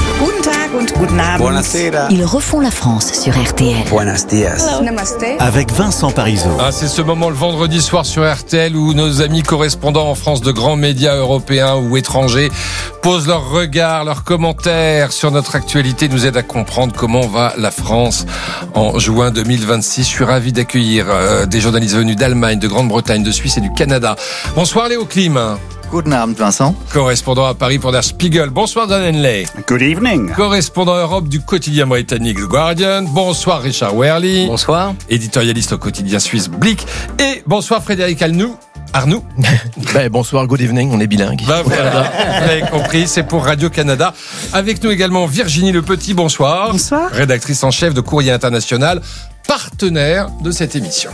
Ils refont la France sur RTL.
Buenos dias.
Avec Vincent Parisot.
Ah, c'est ce moment le vendredi soir sur RTL où nos amis correspondants en France de grands médias européens ou étrangers posent leurs regards, leurs commentaires sur notre actualité, nous aident à comprendre comment va la France en juin 2026. Je suis ravi d'accueillir des journalistes venus d'Allemagne, de Grande-Bretagne, de Suisse et du Canada. Bonsoir Léo Klim.
Guten Abend Vincent.
Correspondant à Paris pour Der Spiegel. Bonsoir Dan Henley.
Good evening.
Correspondant Europe du quotidien britannique The Guardian. Bonsoir Richard Werly.
Bonsoir.
Éditorialiste au quotidien suisse Blick. Et bonsoir Frédéric Arnoux.
Bonsoir, good evening, on est bilingue.
Voilà, vous avez compris, c'est pour Radio-Canada. Avec nous également Virginie Le Petit, bonsoir.
Bonsoir.
Rédactrice en chef de Courrier International, partenaire de cette émission.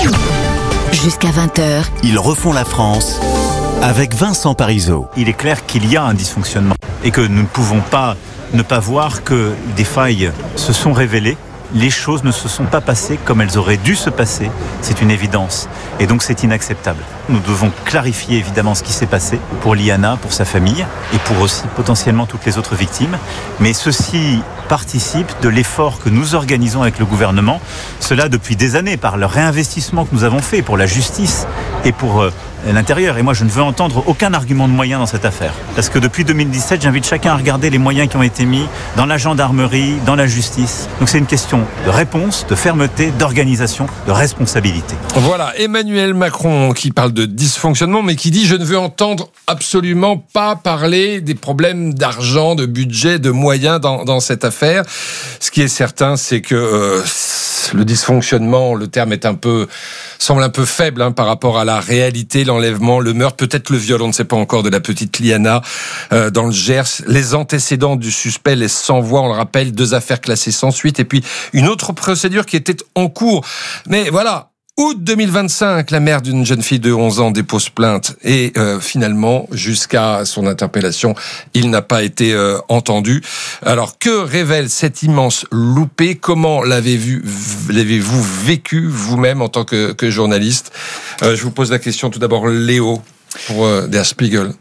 Jusqu'à 20h.
Ils refont la France avec Vincent Parisot.
Il est clair qu'il y a un dysfonctionnement et que nous ne pouvons pas ne pas voir que des failles se sont révélées. Les choses ne se sont pas passées comme elles auraient dû se passer, c'est une évidence. Et donc c'est inacceptable. Nous devons clarifier évidemment ce qui s'est passé pour Liana, pour sa famille et pour aussi potentiellement toutes les autres victimes. Mais ceci participe de l'effort que nous organisons avec le gouvernement, cela depuis des années, par le réinvestissement que nous avons fait pour la justice et pour l'intérieur. Et moi, je ne veux entendre aucun argument de moyens dans cette affaire. Parce que depuis 2017, j'invite chacun à regarder les moyens qui ont été mis dans la gendarmerie, dans la justice. Donc c'est une question de réponse, de fermeté, d'organisation, de responsabilité.
Voilà, Emmanuel Macron qui parle de dysfonctionnement, mais qui dit « Je ne veux entendre absolument pas parler des problèmes d'argent, de budget, de moyens dans cette affaire. » Ce qui est certain, c'est que le dysfonctionnement, le terme semble un peu faible par rapport à la réalité, l'enlèvement, le meurtre, peut-être le viol, on ne sait pas encore, de la petite Liana dans le Gers. Les antécédents du suspect laissent sans voix, on le rappelle, 2 affaires classées sans suite et puis une autre procédure qui était en cours. Mais voilà, août 2025, la mère d'une jeune fille de 11 ans dépose plainte et finalement, jusqu'à son interpellation, il n'a pas été entendu. Alors, que révèle cet immense loupé ? Comment l'avez-vous vécu vous-même en tant que journaliste ? Je vous pose la question tout d'abord, Léo, pour Der Spiegel.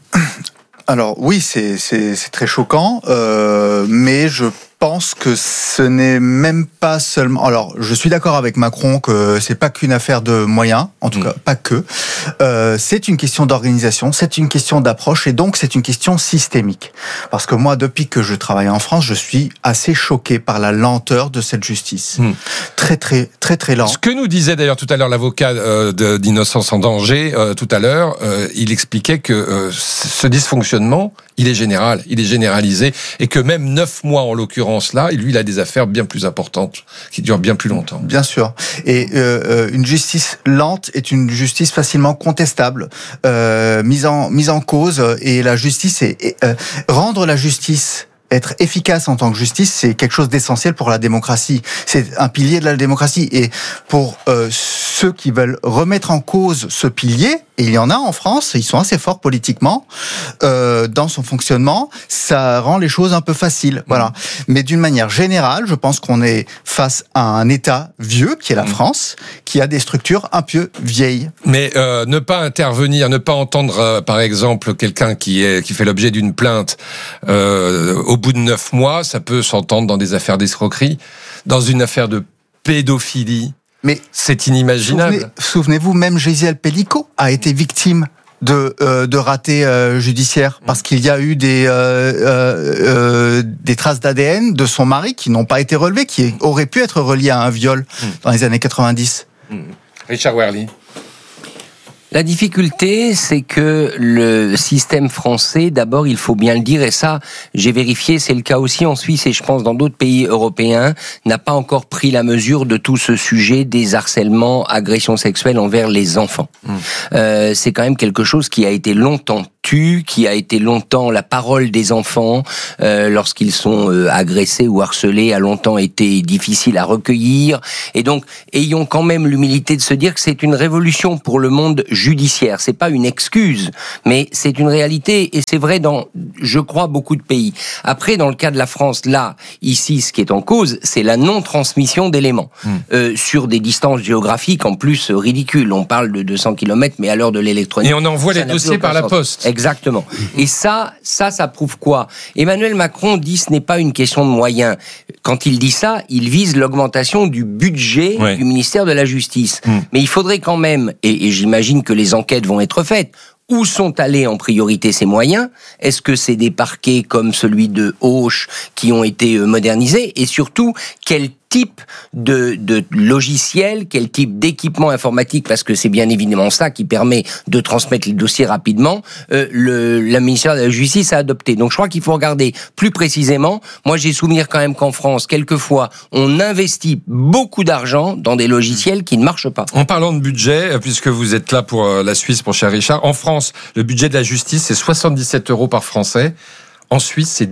Alors oui, c'est très choquant, mais je pense que ce n'est même pas seulement... Alors, je suis d'accord avec Macron que c'est pas qu'une affaire de moyens, en tout cas, pas que. C'est une question d'organisation, c'est une question d'approche, et donc c'est une question systémique. Parce que moi, depuis que je travaille en France, je suis assez choqué par la lenteur de cette justice. Très, très, très, très lent.
Ce que nous disait d'ailleurs tout à l'heure l'avocat d'Innocence en danger, tout à l'heure, il expliquait que ce dysfonctionnement, il est général, il est généralisé, et que même 9 mois en l'occurrence là, lui il a des affaires bien plus importantes, qui durent bien plus longtemps.
Bien sûr. Et une justice lente est une justice facilement contestable, mise en cause, et la justice rendre la justice être efficace en tant que justice, c'est quelque chose d'essentiel pour la démocratie. C'est un pilier de la démocratie. Et pour ceux qui veulent remettre en cause ce pilier, et il y en a en France, ils sont assez forts politiquement dans son fonctionnement, ça rend les choses un peu faciles. Voilà. Mais d'une manière générale, je pense qu'on est face à un État vieux, qui est la France, qui a des structures un peu vieilles.
Mais ne pas intervenir, ne pas entendre, par exemple, quelqu'un qui fait l'objet d'une plainte au bout de 9 mois, ça peut s'entendre dans des affaires d'escroquerie, dans une affaire de pédophilie. Mais c'est inimaginable.
Souvenez-vous, même Gisèle Pellicot a été victime de ratés judiciaires parce qu'il y a eu des traces d'ADN de son mari qui n'ont pas été relevées, qui auraient pu être reliées à un viol dans les années 90.
Richard Wehrli.
La difficulté, c'est que le système français, d'abord, il faut bien le dire, et ça, j'ai vérifié, c'est le cas aussi en Suisse et je pense dans d'autres pays européens, n'a pas encore pris la mesure de tout ce sujet des harcèlements, agressions sexuelles envers les enfants. C'est quand même quelque chose qui a été longtemps qui a été longtemps la parole des enfants lorsqu'ils sont agressés ou harcelés, a longtemps été difficile à recueillir. Et donc, ayons quand même l'humilité de se dire que c'est une révolution pour le monde judiciaire. C'est pas une excuse, mais c'est une réalité et c'est vrai dans, je crois, beaucoup de pays. Après, dans le cas de la France, là, ici, ce qui est en cause, c'est la non-transmission d'éléments sur des distances géographiques en plus ridicules. On parle de 200 km, mais à l'heure de l'électronique.
Et on envoie les dossiers par la poste.
Exactement. Et ça prouve quoi? Emmanuel Macron dit ce n'est pas une question de moyens. Quand il dit ça, il vise l'augmentation du budget du ministère de la Justice. Mais il faudrait quand même, et j'imagine que les enquêtes vont être faites, où sont allés en priorité ces moyens? Est-ce que c'est des parquets comme celui de Auch qui ont été modernisés? Et surtout, quel type de logiciel, quel type d'équipement informatique, parce que c'est bien évidemment ça qui permet de transmettre les dossiers rapidement, le ministère de la Justice a adopté. Donc je crois qu'il faut regarder plus précisément. Moi j'ai souvenir quand même qu'en France, quelquefois, on investit beaucoup d'argent dans des logiciels qui ne marchent pas.
En parlant de budget, puisque vous êtes là pour la Suisse, pour cher Richard, en France, le budget de la justice, c'est 77 € par Français. En Suisse, c'est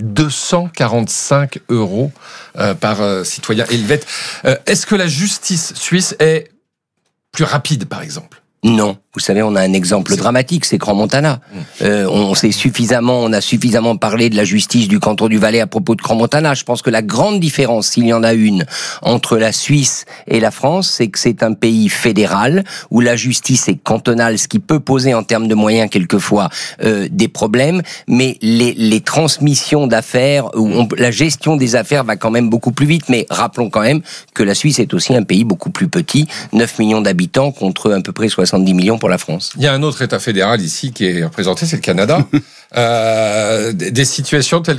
245 € par citoyen helvète. Est-ce que la justice suisse est plus rapide, par exemple ?
Non. Vous savez, on a un exemple dramatique, c'est Crans-Montana. On a suffisamment parlé de la justice du canton du Valais à propos de Crans-Montana. Je pense que la grande différence, s'il y en a une, entre la Suisse et la France, c'est que c'est un pays fédéral, où la justice est cantonale, ce qui peut poser en termes de moyens quelquefois des problèmes, mais les transmissions d'affaires, la gestion des affaires va quand même beaucoup plus vite, mais rappelons quand même que la Suisse est aussi un pays beaucoup plus petit, 9 millions d'habitants contre à peu près 70 millions pour la France.
Il y a un autre État fédéral ici qui est représenté, c'est le Canada. Des situations telles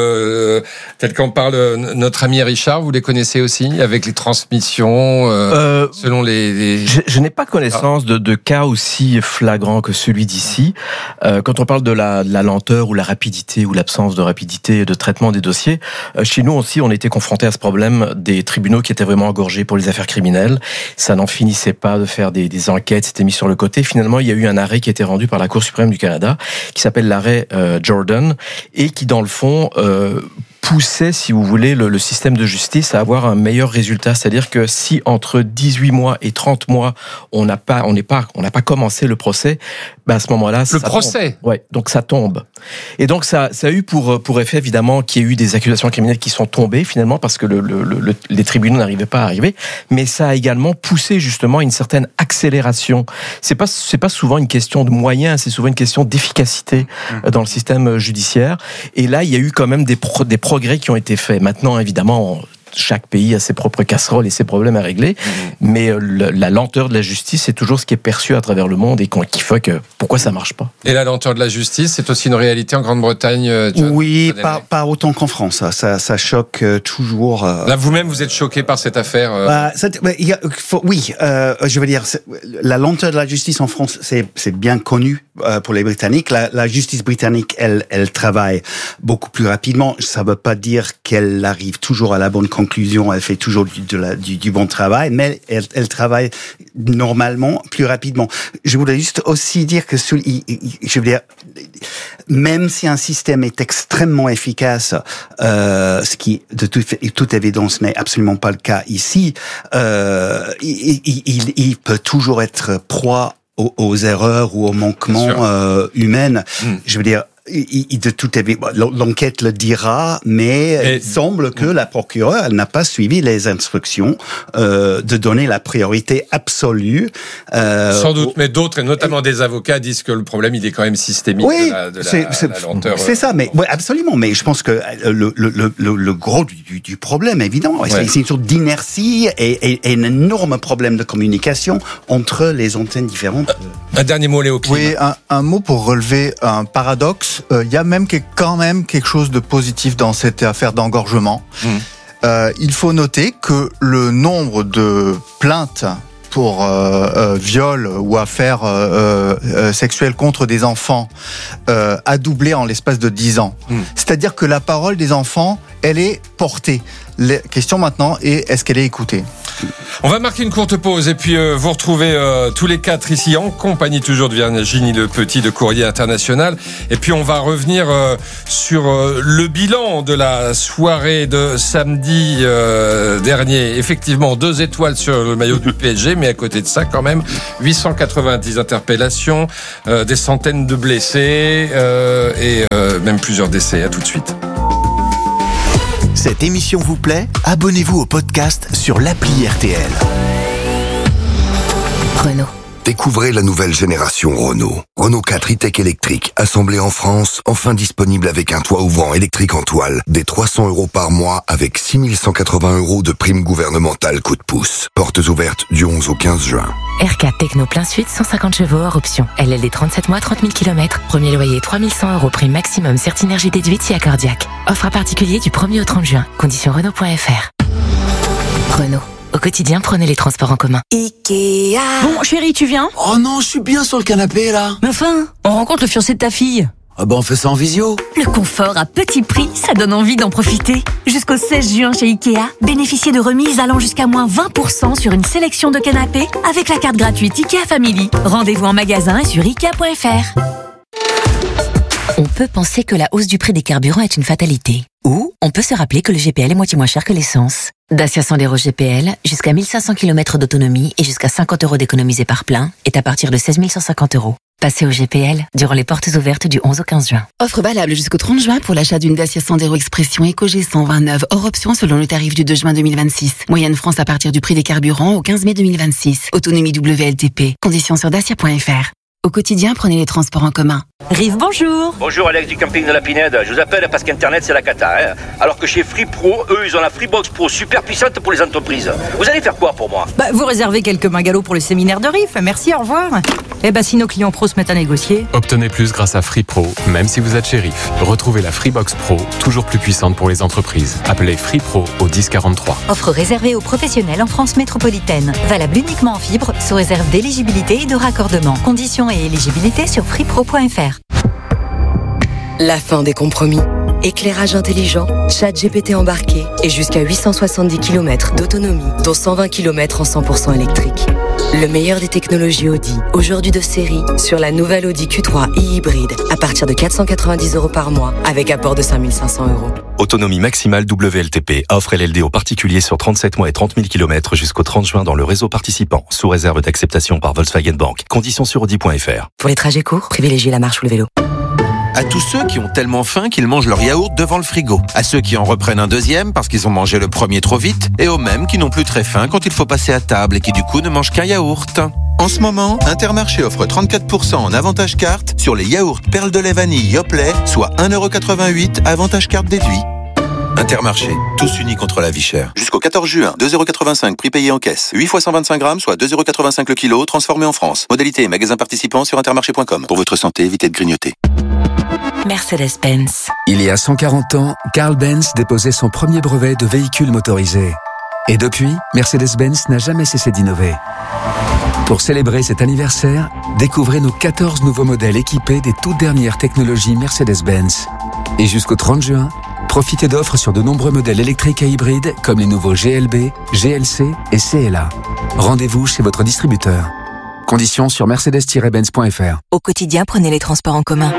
qu'en parle notre ami Richard, vous les connaissez aussi, avec les transmissions selon les...
Je n'ai pas connaissance de cas aussi flagrants que celui d'ici. Quand on parle de la lenteur ou la rapidité ou l'absence de rapidité de traitement des dossiers, chez nous aussi on était confrontés à ce problème des tribunaux qui étaient vraiment engorgés pour les affaires criminelles. Ça n'en finissait pas de faire des enquêtes, c'était mis sur le côté. Finalement, il y a eu un arrêt qui a été rendu par la Cour suprême du Canada, qui s'appelle l'arrêt Jordan, et qui, dans le fond, poussait, si vous voulez, le système de justice à avoir un meilleur résultat. C'est-à-dire que si entre 18 mois et 30 mois, on n'a pas commencé le procès, ben à ce moment-là,
le procès.
Ouais, donc ça tombe. Et donc ça a eu pour effet évidemment qu'il y ait eu des accusations criminelles qui sont tombées finalement parce que les tribunaux n'arrivaient pas à arriver, mais ça a également poussé justement une certaine accélération. C'est pas souvent une question de moyens, c'est souvent une question d'efficacité dans le système judiciaire. Et là, il y a eu quand même des progrès qui ont été faits. Maintenant, évidemment, chaque pays a ses propres casseroles et ses problèmes à régler, mais la lenteur de la justice, c'est toujours ce qui est perçu à travers le monde et qui fait que pourquoi ça marche pas.
Et la lenteur de la justice, c'est aussi une réalité en Grande-Bretagne, John?
Oui, pas autant qu'en France. Ça choque toujours.
Là, vous-même, vous êtes choqué par cette affaire.
Oui, je veux dire, la lenteur de la justice en France, c'est bien connu. pour les Britanniques. La justice britannique, elle travaille beaucoup plus rapidement. Ça ne veut pas dire qu'elle arrive toujours à la bonne conclusion, elle fait toujours du bon travail, mais elle travaille normalement plus rapidement. Je voulais juste aussi dire que je veux dire, même si un système est extrêmement efficace, ce qui de toute évidence n'est absolument pas le cas ici, il peut toujours être proie aux erreurs ou aux manquements humains. Je veux dire, de toute évidence, l'enquête le dira, mais il semble que la procureure, elle n'a pas suivi les instructions de donner la priorité absolue.
Sans doute, mais d'autres, et notamment des avocats, disent que le problème, il est quand même systémique de la lenteur.
C'est ça, mais absolument. Mais je pense que le gros du problème, évidemment, c'est une sorte d'inertie et un énorme problème de communication entre les antennes différentes.
Un dernier mot, Léo Klim.
Oui, un mot pour relever un paradoxe. Il y a quand même quelque chose de positif dans cette affaire d'engorgement. Il faut noter que le nombre de plaintes pour viol ou affaires sexuelles contre des enfants a doublé en l'espace de 10 ans. C'est-à-dire que la parole des enfants, elle est portée. La question maintenant est, est-ce qu'elle est écoutée ?
On va marquer une courte pause et puis vous retrouvez tous les quatre ici en compagnie toujours de Virginie Le Petit de Courrier International. Et puis on va revenir sur le bilan de la soirée de samedi dernier. Effectivement, 2 étoiles sur le maillot du PSG, mais à côté de ça quand même 890 interpellations, des centaines de blessés et même plusieurs décès. À tout de suite.
Cette émission vous plaît ? Abonnez-vous au podcast sur l'appli RTL.
Renault. Découvrez la nouvelle génération Renault. Renault 4 e-tech électrique, assemblé en France, enfin disponible avec un toit ouvrant électrique en toile, des 300 € par mois avec 6 180 € de prime gouvernementale coup de pouce. Portes ouvertes du 11 au 15 juin.
R4 Techno plein suite, 150 chevaux hors option. LLD 37 mois, 30 000 km. Premier loyer 3 100 €, prime maximum, Certinergie déduite si accordiaque. Offre à particulier du 1er au 30 juin. Conditions Renault.fr. Renault. Au quotidien, prenez les transports en commun.
Ikea.
Bon, chérie, tu viens ?
Oh non, je suis bien sur le canapé, là.
Mais enfin, on rencontre le fiancé de ta fille.
Ah ben, on fait ça en visio.
Le confort à petit prix, ça donne envie d'en profiter. Jusqu'au 16 juin chez Ikea, bénéficiez de remises allant jusqu'à moins 20% sur une sélection de canapés avec la carte gratuite Ikea Family. Rendez-vous en magasin et sur Ikea.fr.
On peut penser que la hausse du prix des carburants est une fatalité. Ou on peut se rappeler que le GPL est moitié moins cher que l'essence. Dacia Sandero GPL, jusqu'à 1500 km d'autonomie et jusqu'à 50 € d'économisés par plein, est à partir de 16 150 €. Passez au GPL durant les portes ouvertes du 11 au 15 juin.
Offre valable jusqu'au 30 juin pour l'achat d'une Dacia Sandero Expression EcoG 129 hors option selon le tarif du 2 juin 2026. Moyenne France à partir du prix des carburants au 15 mai 2026. Autonomie WLTP. Conditions sur dacia.fr. Au quotidien, prenez les transports en commun.
Rive, bonjour.
Bonjour, Alex du camping de la Pinède. Je vous appelle parce qu'Internet, c'est la cata. Hein. Alors que chez Free Pro, eux, ils ont la Freebox Pro super puissante pour les entreprises. Vous allez faire quoi pour moi ?
Vous réservez quelques bungalows pour le séminaire de Rive. Merci, au revoir. Si nos clients pros se mettent à négocier.
Obtenez plus grâce à Free Pro, même si vous êtes chez Rive. Retrouvez la Freebox Pro, toujours plus puissante pour les entreprises. Appelez Free Pro au 1043.
Offre réservée aux professionnels en France métropolitaine. Valable uniquement en fibre, sous réserve d'éligibilité et de raccordement. Conditions et éligibilité sur freepro.fr.
La fin des compromis. Éclairage intelligent, chat GPT embarqué et jusqu'à 870 km d'autonomie, dont 120 km en 100% électrique. Le meilleur des technologies Audi, aujourd'hui de série, sur la nouvelle Audi Q3 e-hybride, à partir de 490 € par mois, avec apport de 5 500 €.
Autonomie maximale WLTP. Offre LLD aux particuliers sur 37 mois et 30 000 km jusqu'au 30 juin dans le réseau participant, sous réserve d'acceptation par Volkswagen Bank. Conditions sur Audi.fr.
Pour les trajets courts, privilégiez la marche ou le vélo.
À tous ceux qui ont tellement faim qu'ils mangent leur yaourt devant le frigo. À ceux qui en reprennent un deuxième parce qu'ils ont mangé le premier trop vite. Et aux mêmes qui n'ont plus très faim quand il faut passer à table et qui du coup ne mangent qu'un yaourt. En ce moment, Intermarché offre 34% en avantage carte sur les yaourts perles de lait vanille Yoplait, soit 1,88 € avantage carte déduit. Intermarché, tous unis contre la vie chère.
Jusqu'au 14 juin, 2,85 € prix payé en caisse. 8 fois 125 grammes, soit 2,85 € le kilo, transformé en France. Modalité et magasin participant sur intermarché.com. Pour votre santé, évitez de grignoter.
Mercedes-Benz.
Il y a 140 ans, Carl Benz déposait son premier brevet de véhicule motorisé. Et depuis, Mercedes-Benz n'a jamais cessé d'innover. Pour célébrer cet anniversaire, découvrez nos 14 nouveaux modèles équipés des toutes dernières technologies Mercedes-Benz. Et jusqu'au 30 juin, profitez d'offres sur de nombreux modèles électriques et hybrides comme les nouveaux GLB, GLC et CLA. Rendez-vous chez votre distributeur. Conditions sur mercedes-benz.fr.
Au quotidien, prenez les transports en commun.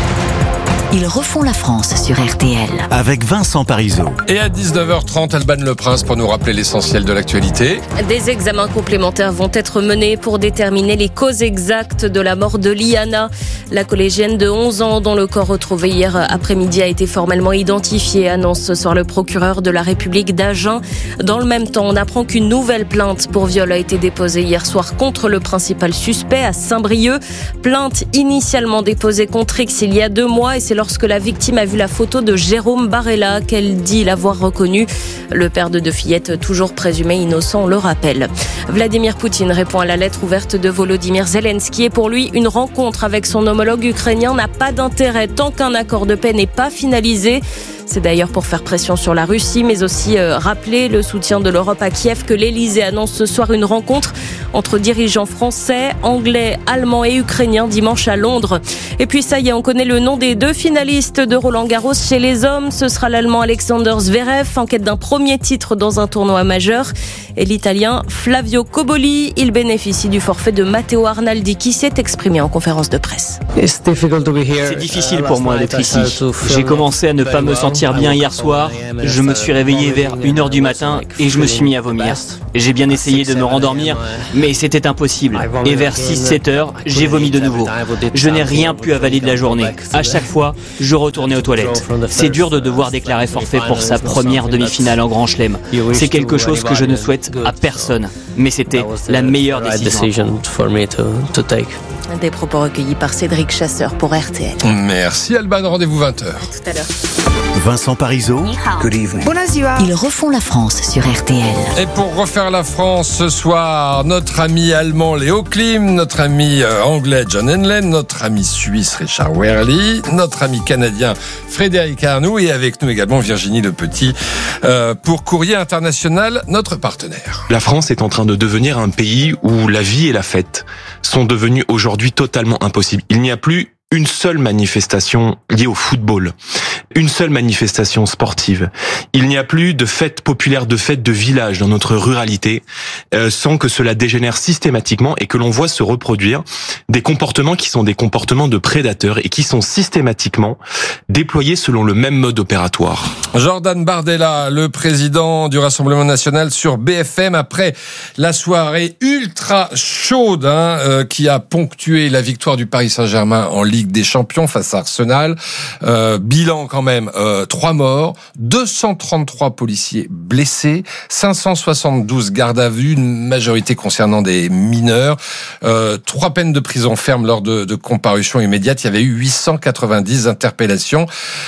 Ils refont la France sur RTL.
Avec Vincent Parisot.
Et à 19h30, Alban Le Prince pour nous rappeler l'essentiel de l'actualité.
Des examens complémentaires vont être menés pour déterminer les causes exactes de la mort de Liana. La collégienne de 11 ans dont le corps retrouvé hier après-midi a été formellement identifié, annonce ce soir le procureur de la République d'Agen. Dans le même temps, on apprend qu'une nouvelle plainte pour viol a été déposée hier soir contre le principal suspect à Saint-Brieuc. Plainte initialement déposée contre X il y a 2 mois et c'est lorsque la victime a vu la photo de Jérôme Barella qu'elle dit l'avoir reconnu. Le père de 2 fillettes, toujours présumé innocent, le rappelle. Vladimir Poutine répond à la lettre ouverte de Volodymyr Zelensky et pour lui, une rencontre avec son homologue ukrainien n'a pas d'intérêt tant qu'un accord de paix n'est pas finalisé. C'est d'ailleurs pour faire pression sur la Russie, mais aussi rappeler le soutien de l'Europe à Kiev que l'Elysée annonce ce soir une rencontre entre dirigeants français, anglais, allemands et ukrainiens dimanche à Londres. Et puis ça y est, on connaît le nom des 2 finalistes de Roland-Garros chez les hommes. Ce sera l'Allemand Alexander Zverev en quête d'un premier titre dans un tournoi majeur et l'Italien Flavio Cobolli. Il bénéficie du forfait de Matteo Arnaldi qui s'est exprimé en conférence de presse.
C'est difficile pour moi d'être ici. J'ai commencé à ne pas me sentir bien hier soir. Je me suis réveillé vers 1h du matin et je me suis mis à vomir. J'ai bien essayé de me rendormir, mais c'était impossible. Et vers 6-7 heures, j'ai vomi de nouveau. Je n'ai rien pu avaler de la journée. À chaque fois, je retournais aux toilettes. C'est dur de devoir déclarer forfait pour sa première demi-finale en Grand Chelem. C'est quelque chose que je ne souhaite à personne. Mais c'était la meilleure décision.
Des propos recueillis par Cédric Chasseur pour RTL.
Merci Alban, rendez-vous 20h.
Tout à l'heure.
Vincent Parisot. Good evening.
Ils refont la France sur RTL.
Et pour refaire la France ce soir, notre ami allemand Léo Klim, notre ami anglais John Henley, notre ami suisse Richard Wehrli, notre ami canadien Frédéric Arnoux et avec nous également Virginie Le Petit pour Courrier International, notre partenaire.
La France est en train de devenir un pays où la vie et la fête sont devenues aujourd'hui totalement impossibles. Il n'y a plus une seule manifestation liée au football, une seule manifestation sportive. Il n'y a plus de fêtes populaires, de fêtes de village dans notre ruralité, sans que cela dégénère systématiquement et que l'on voit se reproduire des comportements qui sont des comportements de prédateurs et qui sont systématiquement déployés selon le même mode opératoire.
Jordan Bardella, le président du Rassemblement national sur BFM, après la soirée ultra chaude qui a ponctué la victoire du Paris Saint-Germain en Ligue des Champions face à Arsenal. Bilan quand même, 3 morts, 233 policiers blessés, 572 gardes à vue, une majorité concernant des mineurs, 3 peines de prison ferme lors de comparution immédiate. Il y avait eu 890 interpellations.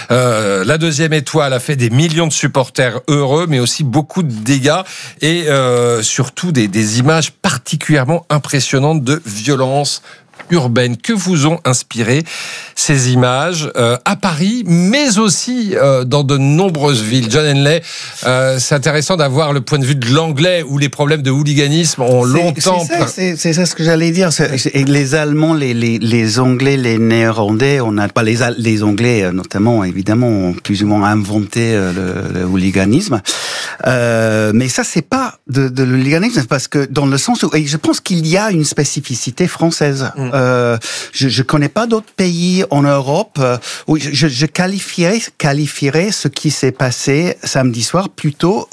La deuxième étoile a fait des millions de supporters heureux, mais aussi beaucoup de dégâts et surtout des images particulièrement impressionnantes de violence urbaine. Que vous ont inspiré ces images à Paris, mais aussi dans de nombreuses villes? John Henley, c'est intéressant d'avoir le point de vue de l'anglais où les problèmes de hooliganisme ont longtemps...
C'est ça ce que j'allais dire. Les Allemands, les Anglais, les Néerlandais, on n'a pas les Anglais notamment, évidemment, ont plus ou moins inventé le hooliganisme. Mais ça, c'est pas de l'hooliganisme, parce que dans le sens où, et je pense qu'il y a une spécificité française. Je connais pas d'autres pays en Europe où je qualifierais ce qui s'est passé samedi soir plutôt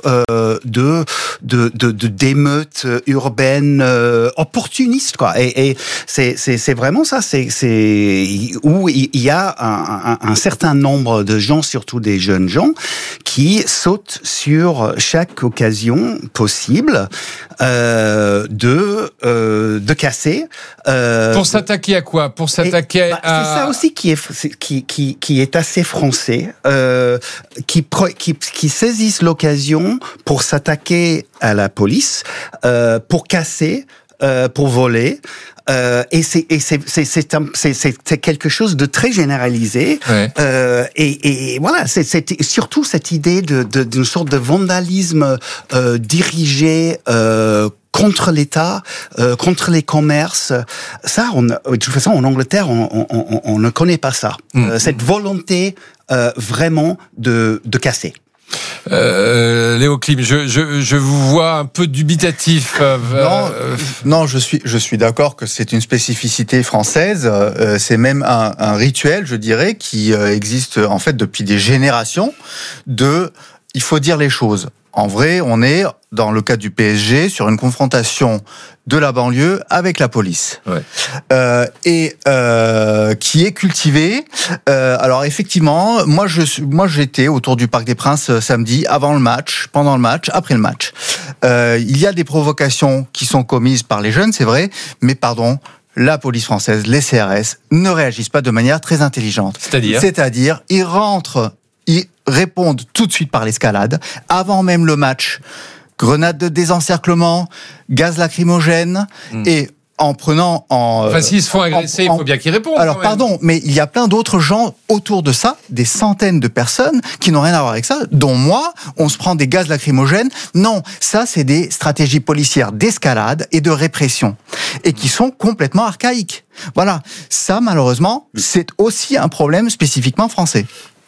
d'émeutes urbaines opportunistes, quoi. Et c'est vraiment ça. C'est où il y a un certain nombre de gens, surtout des jeunes gens, qui sautent sur chaque occasion possible de casser.
Pour s'attaquer à quoi? Pour s'attaquer à...
C'est ça aussi qui est assez français, qui saisissent l'occasion pour s'attaquer à la police, pour casser, pour voler. Et c'est quelque chose de très généralisé. Ouais. Et voilà, c'est surtout cette idée d'une sorte de vandalisme dirigé contre l'État, contre les commerces. Ça, de toute façon, en Angleterre, on ne connaît pas ça. Cette volonté vraiment de casser.
Léo Klim, je vous vois un peu dubitatif.
Non, je suis d'accord que c'est une spécificité française. C'est même un rituel, je dirais, qui existe en fait depuis des générations. Il faut dire les choses. En vrai, on est, dans le cas du PSG, sur une confrontation de la banlieue avec la police. Ouais. Qui est cultivée. Alors effectivement, moi j'étais autour du Parc des Princes samedi, avant le match, pendant le match, après le match. Il y a des provocations qui sont commises par les jeunes, c'est vrai, mais pardon, la police française, les CRS, ne réagissent pas de manière très intelligente. C'est-à-dire, ils répondent tout de suite par l'escalade, avant même le match. Grenades de désencerclement, gaz lacrymogène, et en prenant
Enfin, s'ils se font agresser, il faut bien qu'ils répondent.
Alors, pardon, mais il y a plein d'autres gens autour de ça, des centaines de personnes qui n'ont rien à voir avec ça, dont moi, on se prend des gaz lacrymogènes. Non, ça, c'est des stratégies policières d'escalade et de répression, et qui sont complètement archaïques. Voilà. Ça, malheureusement, c'est aussi un problème spécifiquement français.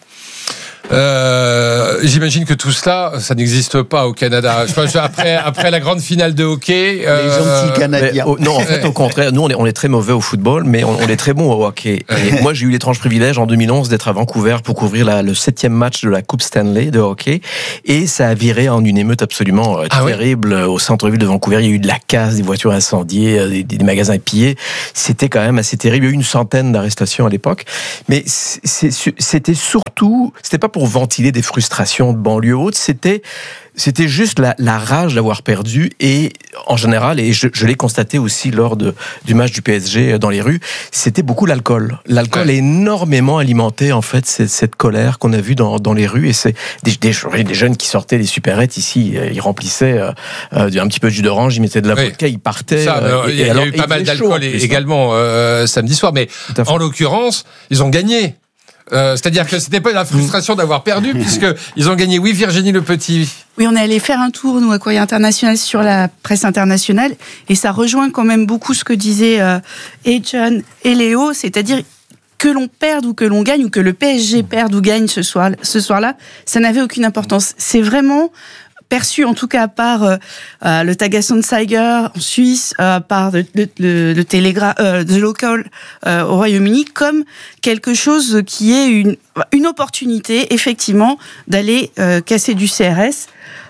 J'imagine que tout cela, ça n'existe pas au Canada. Je pense après la grande finale de hockey.
Les gentils Canadiens.
Non, en fait, au contraire, nous on est très mauvais au football, mais on est très bon au hockey. Et moi, j'ai eu l'étrange privilège en 2011 d'être à Vancouver pour couvrir le 7e match de la Coupe Stanley de hockey, et ça a viré en une émeute absolument terrible au centre-ville de Vancouver. Il y a eu de la casse, des voitures incendiées, des magasins pillés. C'était quand même assez terrible. Il y a eu une centaine d'arrestations à l'époque, mais c'était pas pour ventiler des frustrations de banlieue haute, c'était juste la rage d'avoir perdu, et en général, et je l'ai constaté aussi lors du match du PSG dans les rues, c'était beaucoup l'alcool. L'alcool a énormément alimenté en fait cette colère qu'on a vue dans les rues, et c'est des jeunes qui sortaient des supérettes ici, ils remplissaient un petit peu de jus d'orange, ils mettaient de la vodka, ils partaient.
Il y a eu pas mal d'alcool également samedi soir, mais en l'occurrence, ils ont gagné. C'est-à-dire que c'était pas la frustration d'avoir perdu, puisque ils ont gagné. Oui, Virginie Le Petit.
Oui, on est allé faire un tour, nous, à Courrier International, sur la presse internationale, et ça rejoint quand même beaucoup ce que disaient et John et Léo, c'est-à-dire que l'on perde ou que l'on gagne, ou que le PSG perde ou gagne ce soir-là, ça n'avait aucune importance. C'est vraiment perçu, en tout cas par le Tagesschanzeiger en Suisse, par le Telegraph, The Local au Royaume-Uni, comme quelque chose qui est une opportunité, effectivement, d'aller casser du CRS.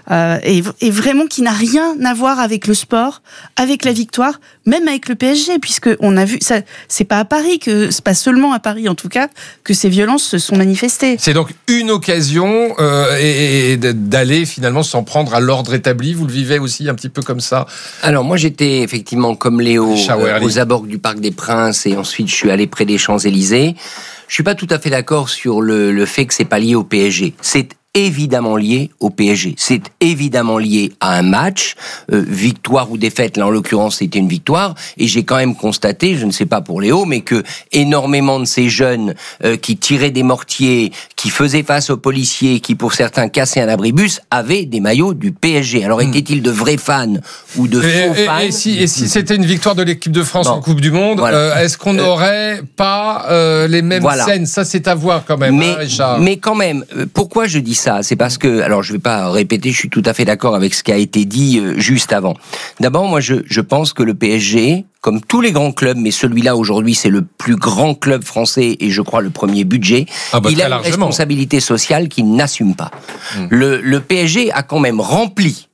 Et vraiment qui n'a rien à voir avec le sport, avec la victoire, même avec le PSG, puisque on a vu ça. C'est pas seulement à Paris en tout cas, que ces violences se sont manifestées.
C'est donc une occasion et d'aller finalement s'en prendre à l'ordre établi. Vous le vivez aussi un petit peu comme ça?
Alors moi j'étais effectivement comme Léo aux abords du Parc des Princes, et ensuite je suis allé près des Champs-Élysées. Je suis pas tout à fait d'accord sur le fait que c'est pas lié au PSG. C'est évidemment lié au PSG. C'est évidemment lié à un match, victoire ou défaite. Là, en l'occurrence, c'était une victoire. Et j'ai quand même constaté, je ne sais pas pour Léo, mais que énormément de ces jeunes qui tiraient des mortiers, qui faisaient face aux policiers, qui pour certains cassaient un abribus, avaient des maillots du PSG. Alors, étaient-ils de vrais fans ou de faux fans?
Et si c'était une victoire de l'équipe de France en Coupe du Monde, est-ce qu'on n'aurait pas les mêmes scènes? Ça, c'est à voir quand même, Richard.
Mais quand même, pourquoi je dis ça? C'est parce que, alors je ne vais pas répéter, je suis tout à fait d'accord avec ce qui a été dit juste avant. D'abord, moi je pense que le PSG, comme tous les grands clubs, mais celui-là aujourd'hui c'est le plus grand club français et je crois le premier budget, il a une responsabilité sociale qu'il n'assume pas. Le PSG a quand même rempli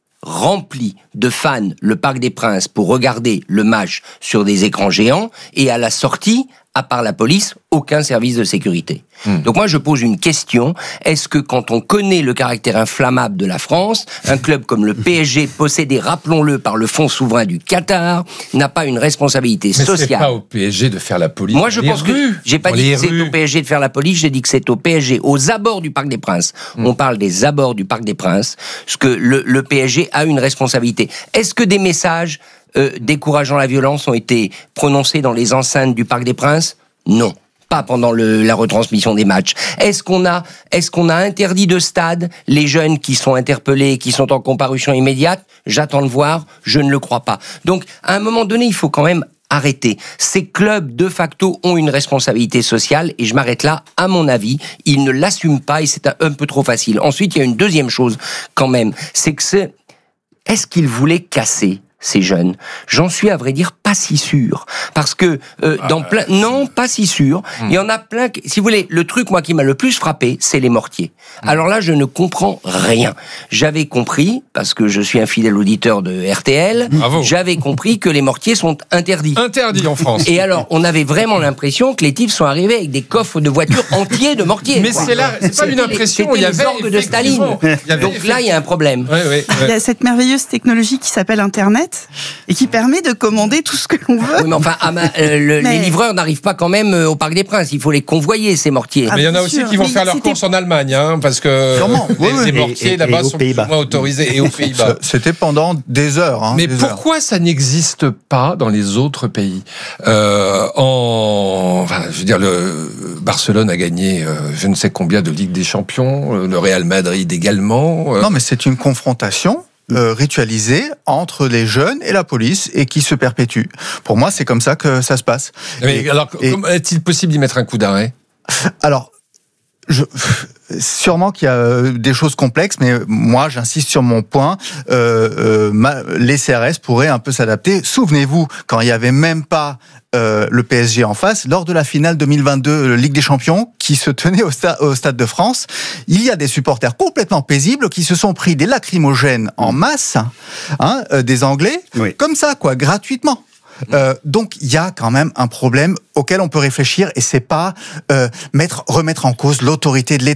de fans le Parc des Princes pour regarder le match sur des écrans géants, et à la sortie, à part la police, aucun service de sécurité. Donc moi je pose une question, est-ce que quand on connaît le caractère inflammable de la France, un club comme le PSG, possédé, rappelons-le, par le fonds souverain du Qatar, n'a pas une responsabilité sociale?
Mais c'est pas au PSG de faire la police.
Moi je pense que j'ai pas dit que c'est au PSG de faire la police, j'ai dit que c'est au PSG, aux abords du Parc des Princes. On parle des abords du Parc des Princes, parce que le PSG a une responsabilité. Est-ce que des messages décourageant la violence ont été prononcés dans les enceintes du Parc des Princes? Non. pas pendant la retransmission des matchs? Est-ce qu'on a interdit de stade les jeunes qui sont interpellés, qui sont en comparution immédiate? J'attends de voir, je ne le crois pas. Donc, à un moment donné, il faut quand même arrêter. Ces clubs, de facto, ont une responsabilité sociale, et je m'arrête là. À mon avis, ils ne l'assument pas, et c'est un peu trop facile. Ensuite, il y a une deuxième chose, quand même, c'est que est-ce qu'ils voulaient casser ces jeunes? J'en suis, à vrai dire, pas si sûr. Parce que, non, pas si sûr. Il y en a plein si vous voulez, le truc, moi, qui m'a le plus frappé, c'est les mortiers. Alors là, je ne comprends rien. J'avais compris, parce que je suis un fidèle auditeur de RTL, j'avais compris que les mortiers sont interdits.
Interdits en France.
Et alors, on avait vraiment l'impression que les types sont arrivés avec des coffres de voitures entiers de mortiers.
Mais c'est pas une impression, il y avait
orgues de Staline. Donc là, il y a un problème.
Il y a cette merveilleuse technologie qui s'appelle Internet, et qui permet de commander tout ce que l'on veut.
Oui, mais enfin, les livreurs n'arrivent pas quand même au Parc des Princes. Il faut les convoyer, ces mortiers.
Mais il y en a aussi qui vont faire leurs courses en Allemagne, parce que les mortiers là-bas sont plus ou moins autorisés, et aux Pays-Bas.
C'était pendant des heures.
Mais pourquoi ça n'existe pas dans les autres pays? Barcelone a gagné je ne sais combien de Ligue des Champions, le Real Madrid également.
Non, mais c'est une confrontation ritualisée entre les jeunes et la police, et qui se perpétue. Pour moi, c'est comme ça que ça se passe.
Mais est-il possible d'y mettre un coup d'arrêt?
Alors, sûrement qu'il y a des choses complexes, mais moi, j'insiste sur mon point. Les CRS pourraient un peu s'adapter. Souvenez-vous, quand il n'y avait même pas le PSG en face, lors de la finale 2022 Ligue des Champions, qui se tenait au Stade de France, il y a des supporters complètement paisibles qui se sont pris des lacrymogènes en masse, des Anglais, comme ça, gratuitement. Donc il y a quand même un problème auquel on peut réfléchir, et c'est pas remettre en cause l'autorité de l'État.